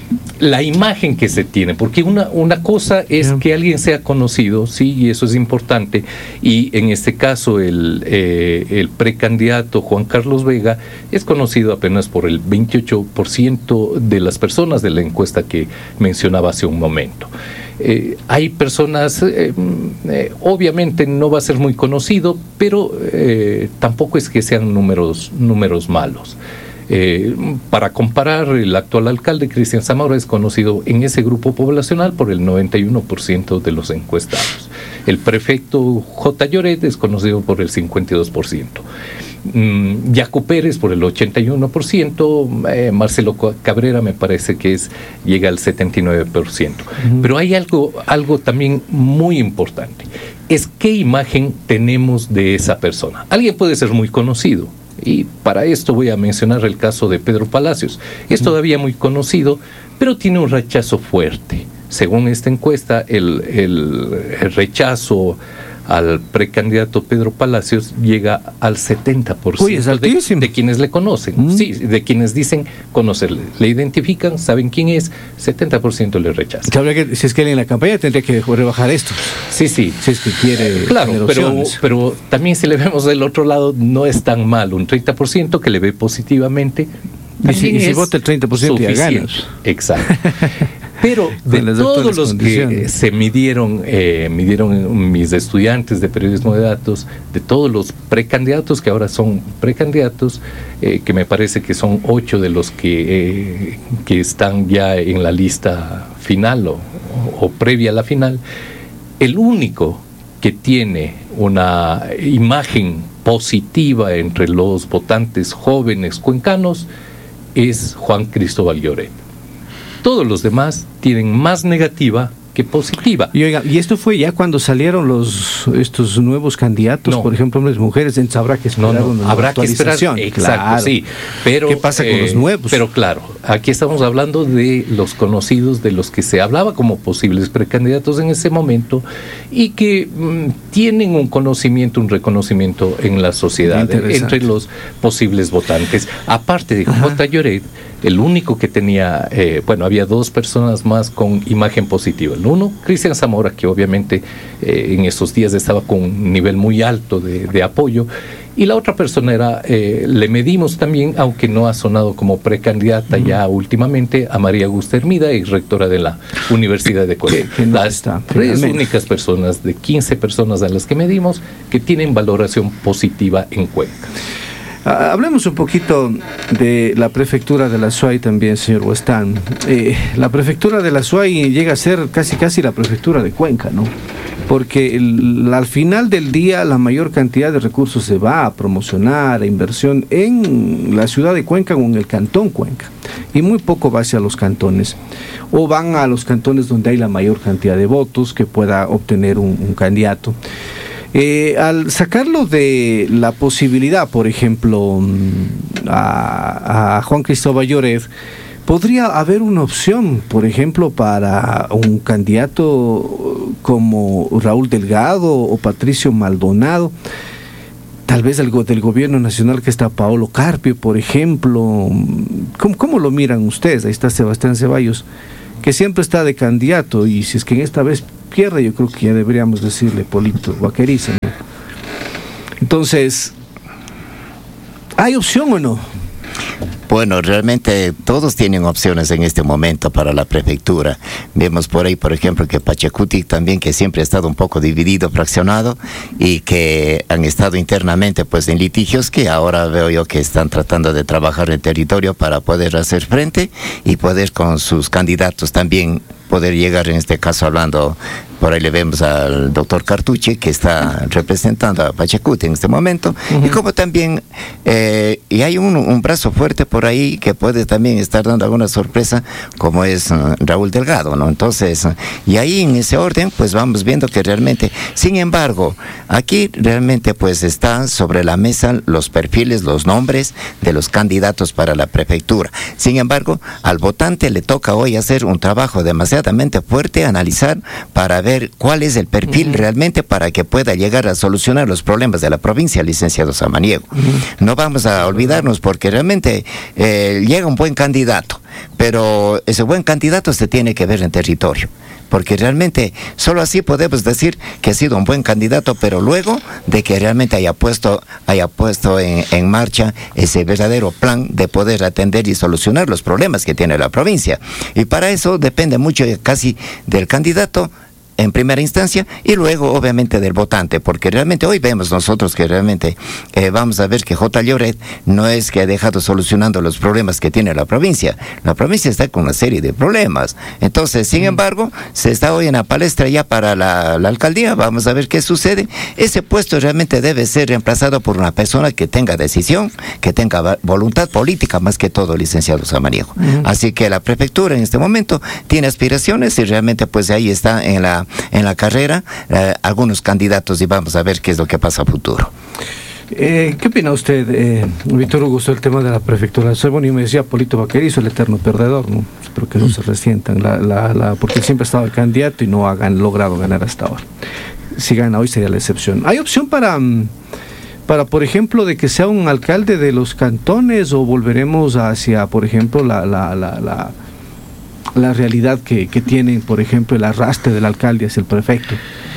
la imagen que se tiene, porque una, una cosa es yeah. que alguien sea conocido, sí, y eso es importante, y en este caso el, eh, el precandidato Juan Carlos Vega es conocido apenas por el veintiocho por ciento de las personas de la encuesta que mencionaba hace un momento. Eh, hay personas, eh, eh, obviamente no va a ser muy conocido, pero eh, tampoco es que sean números, números malos. Eh, para comparar, el actual alcalde Cristian Zamora es conocido en ese grupo poblacional por el noventa y uno por ciento de los encuestados. El prefecto J. Lloret es conocido por el cincuenta y dos por ciento. Mm, Yacu Pérez por el ochenta y uno por ciento, eh, Marcelo Cabrera me parece que es llega al setenta y nueve por ciento. Uh-huh. Pero hay algo, algo también muy importante, es qué imagen tenemos de esa persona. Alguien puede ser muy conocido, y para esto voy a mencionar el caso de Pedro Palacios. Es todavía muy conocido, pero tiene un rechazo fuerte. Según esta encuesta, el, el, el rechazo al precandidato Pedro Palacios llega al setenta por ciento. Uy, es altísimo. De, de quienes le conocen, mm. sí, de quienes dicen conocerle, le identifican, saben quién es, setenta por ciento le rechazan. Sabría que si es que él en la campaña tendría que rebajar esto. Sí, sí. Si es que quiere. Claro, pero, pero también si le vemos del otro lado, no es tan mal. Un treinta por ciento que le ve positivamente. Y si, y si vota el treinta por ciento ya ganas. Exacto. Pero de todos los que se midieron, eh, midieron mis estudiantes de periodismo de datos, de todos los precandidatos que ahora son precandidatos, eh, que me parece que son ocho de los que, eh, que están ya en la lista final o, o previa a la final, el único que tiene una imagen positiva entre los votantes jóvenes cuencanos es Juan Cristóbal Lloret. Todos los demás tienen más negativa que positiva. Y oiga, y esto fue ya cuando salieron los estos nuevos candidatos, no. por ejemplo, hombres y mujeres, entonces habrá que esperar no, no, una habrá actualización. Que esperar, exacto, claro. sí. Pero, ¿qué pasa con eh, los nuevos? Pero claro, aquí estamos hablando de los conocidos, de los que se hablaba como posibles precandidatos en ese momento y que mmm, tienen un conocimiento, un reconocimiento en la sociedad entre los posibles votantes. Aparte de J. Lloret, el único que tenía, eh, bueno, había dos personas más con imagen positiva. El uno, Cristian Zamora, que obviamente eh, en esos días estaba con un nivel muy alto de, de apoyo, y la otra persona era, eh, le medimos también, aunque no ha sonado como precandidata uh-huh. ya últimamente, a María Augusta Hermida, ex rectora de la Universidad de Corea. Que no está, tres únicas personas de quince personas a las que medimos que tienen valoración positiva en Cuenca. Hablemos un poquito de la prefectura de la Azuay también, señor Huestán. Eh, la prefectura de la Azuay llega a ser casi casi la prefectura de Cuenca, ¿no? porque el, al final del día la mayor cantidad de recursos se va a promocionar, a inversión en la ciudad de Cuenca o en el cantón Cuenca, y muy poco va hacia los cantones, o van a los cantones donde hay la mayor cantidad de votos que pueda obtener un, un candidato. Eh, al sacarlo de la posibilidad, por ejemplo, a, a Juan Cristóbal Lloret, podría haber una opción, por ejemplo, para un candidato como Raúl Delgado o Patricio Maldonado, tal vez algo del gobierno nacional, que está Paolo Carpio, por ejemplo. ¿Cómo, cómo lo miran ustedes? Ahí está Sebastián Ceballos, que siempre está de candidato, y si es que en esta vez pierde, yo creo que ya deberíamos decirle Polito Vaquerizo, ¿no? Entonces, ¿hay opción o no? Bueno, realmente todos tienen opciones en este momento para la prefectura. Vemos por ahí, por ejemplo, que Pachacuti también, que siempre ha estado un poco dividido, fraccionado, y que han estado internamente pues en litigios, que ahora veo yo que están tratando de trabajar en territorio para poder hacer frente y poder con sus candidatos también poder llegar, en este caso hablando, por ahí le vemos al doctor Cartucci, que está representando a Pachacuti en este momento, uh-huh. y como también, eh, y hay un, un brazo fuerte por ahí que puede también estar dando alguna sorpresa, como es uh, Raúl Delgado, ¿no? Entonces, uh, y ahí en ese orden, pues vamos viendo que realmente, sin embargo, aquí realmente pues están sobre la mesa los perfiles, los nombres de los candidatos para la prefectura. Sin embargo, al votante le toca hoy hacer un trabajo demasiado fuerte, analizar para ver cuál es el perfil uh-huh. realmente, para que pueda llegar a solucionar los problemas de la provincia, licenciado Samaniego. Uh-huh. No vamos a olvidarnos, porque realmente eh, llega un buen candidato, pero ese buen candidato se tiene que ver en territorio, porque realmente solo así podemos decir que ha sido un buen candidato, pero luego de que realmente haya puesto, haya puesto en, en marcha ese verdadero plan de poder atender y solucionar los problemas que tiene la provincia. Y para eso depende mucho casi del candidato en primera instancia, y luego obviamente del votante, porque realmente hoy vemos nosotros que realmente eh, vamos a ver que J. Lloret no es que ha dejado solucionando los problemas que tiene la provincia. La provincia está con una serie de problemas. Entonces, sin embargo, se está hoy en la palestra ya para la, la alcaldía. Vamos a ver qué sucede. Ese puesto realmente debe ser reemplazado por una persona que tenga decisión, que tenga voluntad política, más que todo, licenciado Samaniego. Uh-huh. Así que la prefectura en este momento tiene aspiraciones, y realmente pues ahí está en la en la carrera eh, algunos candidatos, y vamos a ver qué es lo que pasa a futuro. Eh, ¿Qué opina usted, eh, Víctor Hugo, sobre el tema de la prefectura? Soy bueno, y me decía Polito Vaquerizo, el eterno perdedor, ¿no? Espero que no mm. se resientan, la, la, la, porque siempre ha estado el candidato y no ha gan, logrado ganar hasta ahora. Si gana hoy sería la excepción. ¿Hay opción para, para, por ejemplo, de que sea un alcalde de los cantones, o volveremos hacia, por ejemplo, la... la, la, la la realidad que, que tiene, por ejemplo, el arrastre del alcalde hacia el prefecto?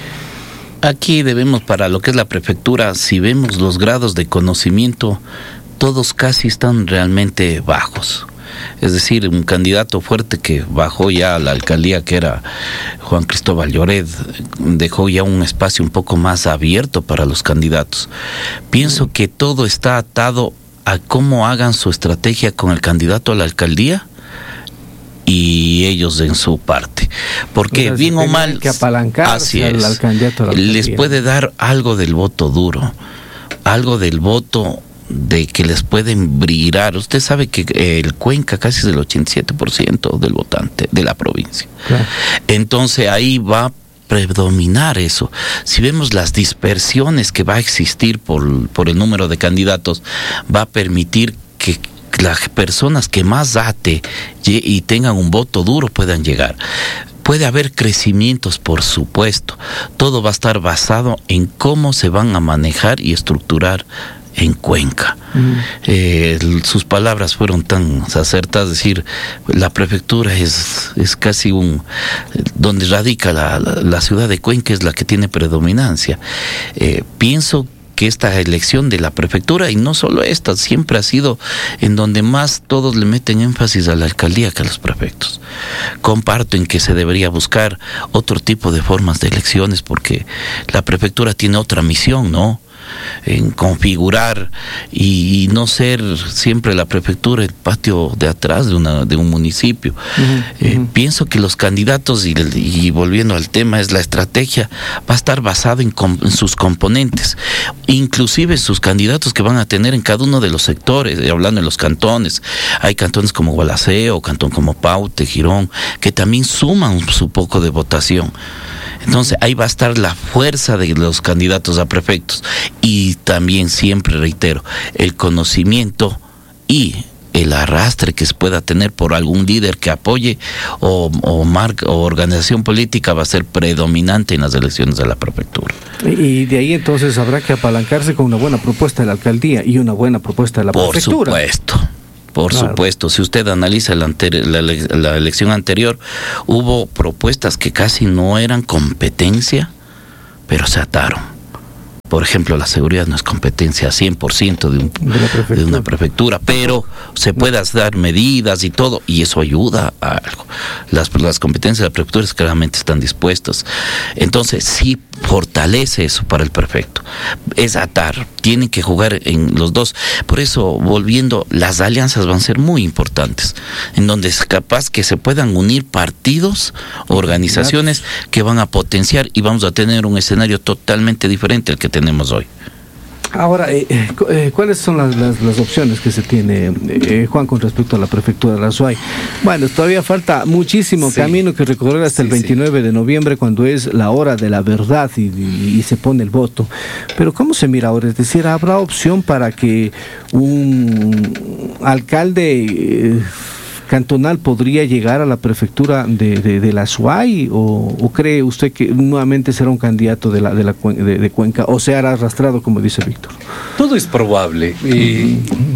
Aquí debemos, para lo que es la prefectura, si vemos los grados de conocimiento, todos casi están realmente bajos. Es decir, un candidato fuerte que bajó ya a la alcaldía, que era Juan Cristóbal Lloret, dejó ya un espacio un poco más abierto para los candidatos. Pienso que todo está atado a cómo hagan su estrategia con el candidato a la alcaldía y ellos en su parte, porque o sea, bien o mal que apalancarse al, al candidato a la les puede dar algo del voto duro, algo del voto de que les pueden brillar. Usted sabe que el Cuenca casi es el ochenta y siete por ciento del votante de la provincia. Claro. Entonces ahí va a predominar eso. Si vemos las dispersiones que va a existir por, por el número de candidatos, va a permitir que las personas que más date y tengan un voto duro puedan llegar. Puede haber crecimientos, por supuesto. Todo va a estar basado en cómo se van a manejar y estructurar en Cuenca. Uh-huh. Eh, sus palabras fueron tan acertadas, es decir, la prefectura es, es casi un... donde radica la, la, la ciudad de Cuenca es la que tiene predominancia. Eh, pienso que esta elección de la prefectura, y no solo esta, siempre ha sido en donde más todos le meten énfasis a la alcaldía que a los prefectos. Comparto en que se debería buscar otro tipo de formas de elecciones, porque la prefectura tiene otra misión, ¿no? en configurar y, y no ser siempre la prefectura el patio de atrás de una de un municipio. Uh-huh, eh, uh-huh. Pienso que los candidatos, y, y volviendo al tema, es la estrategia va a estar basada en, com, en sus componentes, inclusive sus candidatos que van a tener en cada uno de los sectores, hablando en los cantones. Hay cantones como Gualaceo, cantón como Paute, Girón, que también suman su poco de votación. Entonces ahí va a estar la fuerza de los candidatos a prefectos, y también, siempre reitero, el conocimiento y el arrastre que se pueda tener por algún líder que apoye o, o marca o organización política va a ser predominante en las elecciones de la prefectura. Y de ahí entonces habrá que apalancarse con una buena propuesta de la alcaldía y una buena propuesta de la por prefectura. Por supuesto. Por claro. supuesto, si usted analiza la, anteri- la, la elección anterior, hubo propuestas que casi no eran competencia, pero se ataron. Por ejemplo, la seguridad no es competencia cien por ciento de, un, de, de una prefectura, pero se puede dar medidas y todo, y eso ayuda a algo. Las, las competencias de la prefectura claramente están dispuestas. Entonces, sí fortalece eso para el prefecto. Es atar, tienen que jugar en los dos. Por eso, volviendo, las alianzas van a ser muy importantes, en donde es capaz que se puedan unir partidos, organizaciones que van a potenciar, y vamos a tener un escenario totalmente diferente al que tenemos tenemos hoy. Ahora, eh, eh, ¿cuáles son las, las, las opciones que se tiene, eh, Juan, con respecto a la prefectura de la Azuay? Bueno, todavía falta muchísimo sí. camino que recorrer hasta sí, el veintinueve sí. de noviembre, cuando es la hora de la verdad y, y, y se pone el voto. Pero ¿cómo se mira ahora? Es decir, ¿habrá opción para que un alcalde eh, cantonal podría llegar a la prefectura de, de, de la Azuay, o, o cree usted que nuevamente será un candidato de la de la de, de Cuenca, o se hará arrastrado, como dice Víctor? Todo es probable. Uh-huh. eh,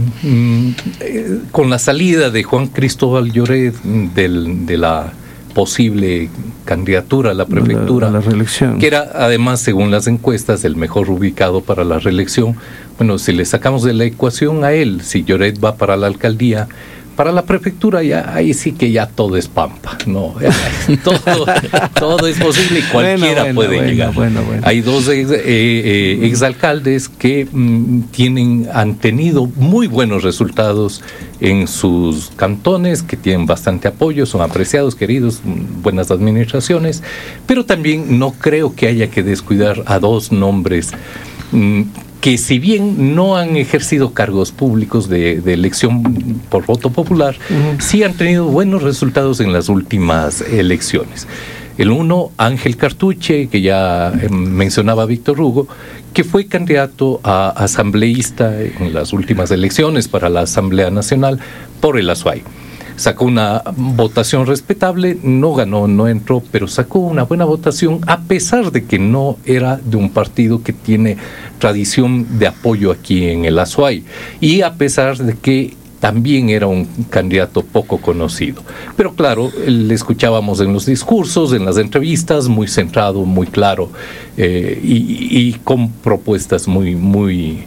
mm, eh, con la salida de Juan Cristóbal Lloret del, de la posible candidatura a la prefectura, a la, a la reelección, que era además, según las encuestas, el mejor ubicado para la reelección. Bueno, si le sacamos de la ecuación a él, si Lloret va para la alcaldía, para la prefectura ya ahí sí que ya todo es pampa, no, todo, todo es posible y cualquiera bueno, bueno, puede bueno, llegar. Bueno, bueno. Hay dos ex, eh, eh, exalcaldes que mm, tienen, han tenido muy buenos resultados en sus cantones, que tienen bastante apoyo, son apreciados, queridos, buenas administraciones, pero también no creo que haya que descuidar a dos nombres mm, que, si bien no han ejercido cargos públicos de, de elección por voto popular, uh-huh. sí han tenido buenos resultados en las últimas elecciones. El uno, Ángel Cartuche, que ya eh, mencionaba Víctor Hugo, que fue candidato a asambleísta en las últimas elecciones para la Asamblea Nacional por el Azuay. Sacó una votación respetable, no ganó, no entró, pero sacó una buena votación, a pesar de que no era de un partido que tiene tradición de apoyo aquí en el Azuay, y a pesar de que también era un candidato poco conocido. Pero claro, le escuchábamos en los discursos, en las entrevistas, muy centrado, muy claro, eh, y, y con propuestas muy, muy...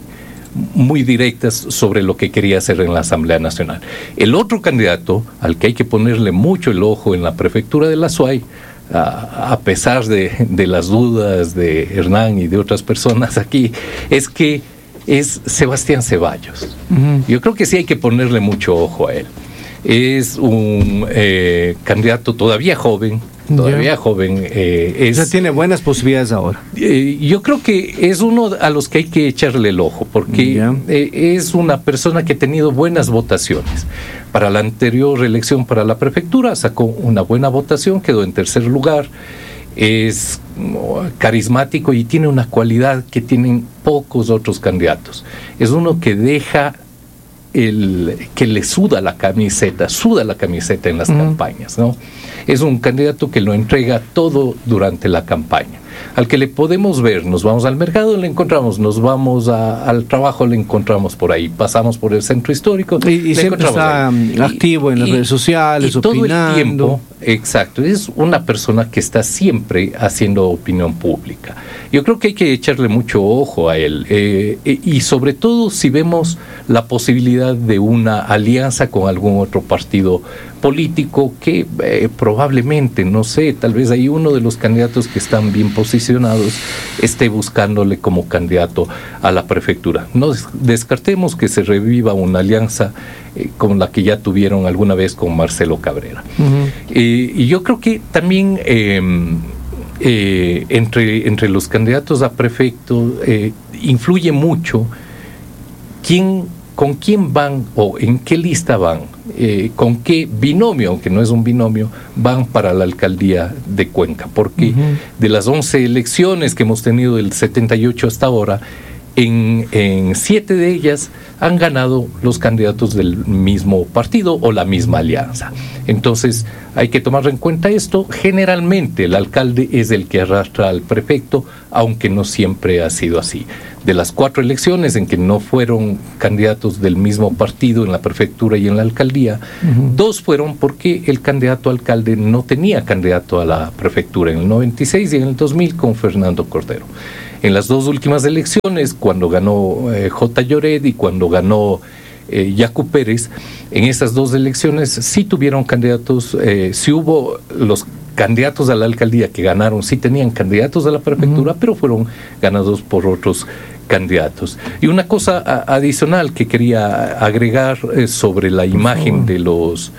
muy directas sobre lo que quería hacer en la Asamblea Nacional. El otro candidato al que hay que ponerle mucho el ojo en la prefectura de la Azuay, a, a pesar de, de las dudas de Hernán y de otras personas aquí, es que es Sebastián Ceballos. Uh-huh. Yo creo que sí hay que ponerle mucho ojo a él. Es un eh, candidato todavía joven, todavía yeah. joven. Eh, es, o sea, tiene buenas posibilidades ahora. Eh, yo creo que es uno a los que hay que echarle el ojo, porque yeah. eh, es una persona que ha tenido buenas votaciones. Para la anterior elección para la prefectura sacó una buena votación, quedó en tercer lugar. Es carismático y tiene una cualidad que tienen pocos otros candidatos. Es uno que deja el que le suda la camiseta, suda la camiseta en las uh-huh. campañas, ¿no? Es un candidato que lo entrega todo durante la campaña. Al que le podemos ver, nos vamos al mercado, le encontramos, nos vamos a, al trabajo, le encontramos por ahí, pasamos por el centro histórico, y, y siempre está ahí. activo en las y, redes sociales, y opinando. Todo el tiempo, exacto, es una persona que está siempre haciendo opinión pública. Yo creo que hay que echarle mucho ojo a él, eh, y sobre todo si vemos la posibilidad de una alianza con algún otro partido político que eh, probablemente, no sé, tal vez hay uno de los candidatos que están bien posicionados esté buscándole como candidato a la prefectura. No descartemos que se reviva una alianza eh, como la que ya tuvieron alguna vez con Marcelo Cabrera. Uh-huh. eh, y yo creo que también eh, eh, entre, entre los candidatos a prefecto eh, influye mucho quién, con quién van o en qué lista van, eh, con qué binomio, aunque no es un binomio, van para la alcaldía de Cuenca, porque uh-huh. de las once elecciones que hemos tenido del setenta y ocho hasta ahora, en, en siete de ellas han ganado los candidatos del mismo partido o la misma alianza. Entonces hay que tomar en cuenta esto. Generalmente el alcalde es el que arrastra al prefecto, aunque no siempre ha sido así. De las cuatro elecciones en que no fueron candidatos del mismo partido en la prefectura y en la alcaldía, uh-huh. dos fueron porque el candidato alcalde no tenía candidato a la prefectura, en el noventa y seis y en el dos mil con Fernando Cordero. En las dos últimas elecciones, cuando ganó eh, J. Lloret y cuando ganó eh, Yacu Pérez, en esas dos elecciones sí tuvieron candidatos, eh, sí hubo los candidatos a la alcaldía que ganaron, sí tenían candidatos a la prefectura, uh-huh. pero fueron ganados por otros candidatos. Y una cosa a, adicional que quería agregar eh, sobre la imagen de los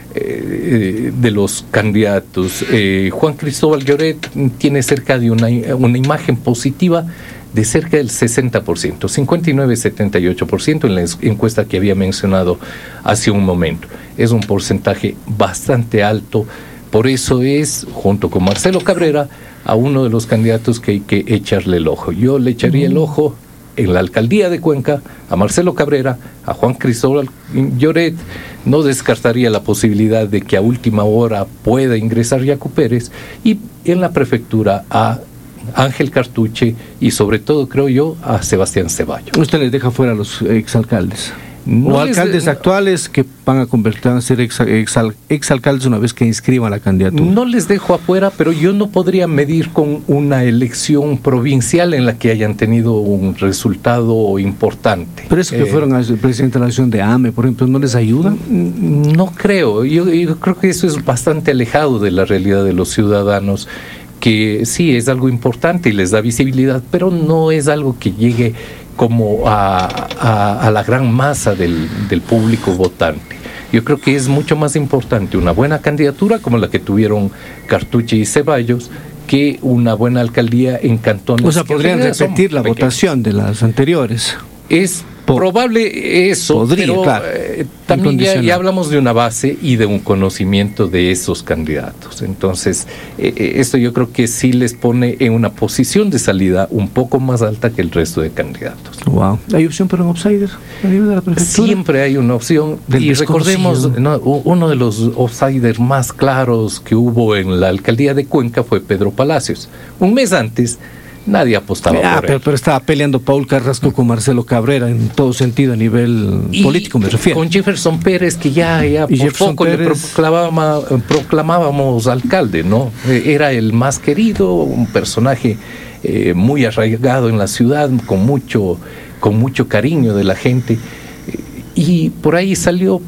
eh, de los candidatos. Eh, Juan Cristóbal Lloret tiene cerca de una, una imagen positiva de cerca del sesenta por ciento, cincuenta y nueve a setenta y ocho por ciento en la encuesta que había mencionado hace un momento. Es un porcentaje bastante alto. Por eso es, junto con Marcelo Cabrera, a uno de los candidatos que hay que echarle el ojo. Yo le echaría el ojo en la alcaldía de Cuenca a Marcelo Cabrera, a Juan Cristóbal Lloret. No descartaría la posibilidad de que a última hora pueda ingresar Yacu Pérez, y en la prefectura a Ángel Cartuche y sobre todo, creo yo, a Sebastián Ceballos. ¿Usted les deja fuera a los exalcaldes? No, o alcaldes de, actuales que van a convertir a ser ex, ex, exalcaldes una vez que inscriban la candidatura. No les dejo afuera, pero yo no podría medir con una elección provincial en la que hayan tenido un resultado importante. Pero eso que eh, fueron al presidente de la nación de A M E, por ejemplo, ¿no les ayuda? No creo. Yo, yo creo que eso es bastante alejado de la realidad de los ciudadanos, que sí es algo importante y les da visibilidad, pero no es algo que llegue como a, a, a la gran masa del, del público votante. Yo creo que es mucho más importante una buena candidatura como la que tuvieron Cartuche y Ceballos que una buena alcaldía en cantones. O sea, podrían repetir la pequeños. votación de las anteriores. Es probable eso, Podría, pero claro, eh, también ya, ya hablamos de una base y de un conocimiento de esos candidatos. Entonces, eh, esto yo creo que sí les pone en una posición de salida un poco más alta que el resto de candidatos. Wow. ¿Hay opción para un outsider a nivel de la prefectura? Siempre hay una opción. Del y recordemos, no, uno de los outsiders más claros que hubo en la alcaldía de Cuenca fue Pedro Palacios. Un mes antes, nadie apostaba ah, por pero, él. pero estaba peleando Paul Carrasco con Marcelo Cabrera en todo sentido a nivel y político, me refiero. Con Jefferson Pérez, que ya, ya por Jefferson poco Pérez... le proclamaba, proclamábamos alcalde, ¿no? Era el más querido, un personaje eh, muy arraigado en la ciudad, con mucho, con mucho cariño de la gente. Y por ahí salió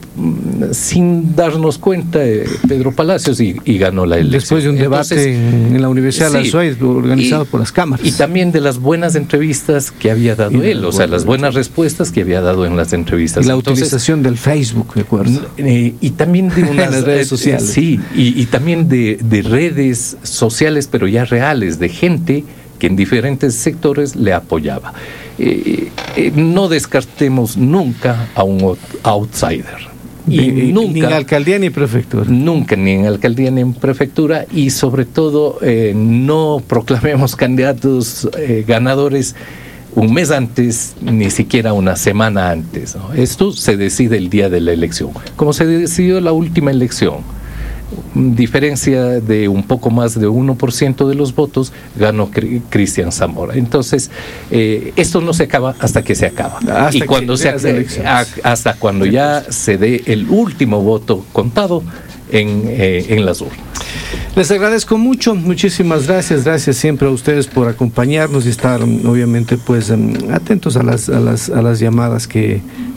sin darnos cuenta eh, Pedro Palacios y, y ganó la elección. Después de un Entonces, debate en, en la Universidad sí, de la Suárez organizado y, por las cámaras. Y también de las buenas entrevistas que había dado y él, o sea, las buenas respuestas que había dado en las entrevistas. Y la Entonces, utilización del Facebook, de acuerdo. Eh, y también de unas las redes sociales. Sí, y, y también de, de redes sociales, pero ya reales, de gente que en diferentes sectores le apoyaba. Eh, eh, no descartemos nunca a un outsider. Y, y nunca, ni en alcaldía ni en prefectura. Nunca, ni en alcaldía ni en prefectura. Y sobre todo, eh, no proclamemos candidatos eh, ganadores un mes antes, ni siquiera una semana antes, ¿no? Esto se decide el día de la elección. Como se decidió la última elección, diferencia de un poco más de uno por ciento de los votos, ganó Cristian Zamora. Entonces, eh, esto no se acaba hasta que se acaba. Hasta y cuando se a, hasta cuando ya se dé el último voto contado en, eh, en las urnas. Les agradezco mucho, muchísimas gracias, gracias siempre a ustedes por acompañarnos y estar obviamente pues atentos a las, a las, a las llamadas que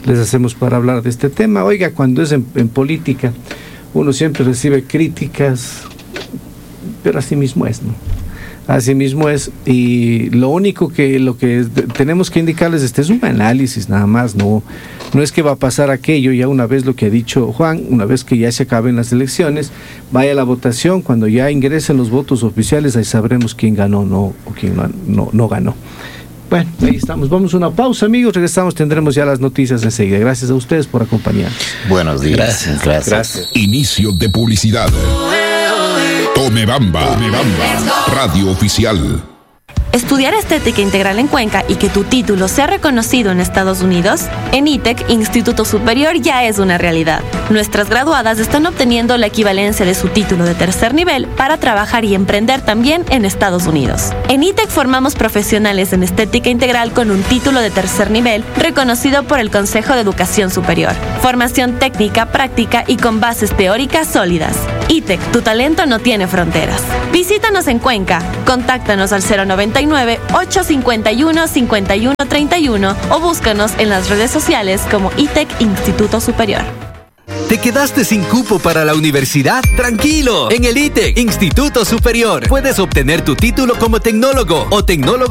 les hacemos para hablar de este tema. Oiga, cuando es en, en política, uno siempre recibe críticas, pero así mismo es, ¿no? Así mismo es, y lo único que lo que es, tenemos que indicarles, este es un análisis nada más, no, no es que va a pasar aquello. Ya una vez lo que ha dicho Juan, una vez que ya se acaben las elecciones, vaya a la votación, cuando ya ingresen los votos oficiales, ahí sabremos quién ganó no, o quién no, no, no ganó. Bueno, ahí estamos, vamos a una pausa, amigos, regresamos, tendremos ya las noticias enseguida. Gracias a ustedes por acompañarnos. Buenos días. Gracias. Gracias. Gracias. Inicio de publicidad. Tome Bamba, Tome Bamba, radio oficial. ¿Estudiar estética integral en Cuenca y que tu título sea reconocido en Estados Unidos? En I T E C, Instituto Superior, ya es una realidad. Nuestras graduadas están obteniendo la equivalencia de su título de tercer nivel para trabajar y emprender también en Estados Unidos. En I T E C formamos profesionales en estética integral con un título de tercer nivel reconocido por el Consejo de Educación Superior. Formación técnica, práctica y con bases teóricas sólidas. I T E C, tu talento no tiene fronteras. Visítanos en Cuenca. Contáctanos al cero noventa y nueve, ocho cincuenta y uno, cincuenta y uno treinta y uno o búscanos en las redes sociales como I T E C Instituto Superior. ¿Te quedaste sin cupo para la universidad? ¡Tranquilo! En el I T E C Instituto Superior puedes obtener tu título como tecnólogo o tecnólogo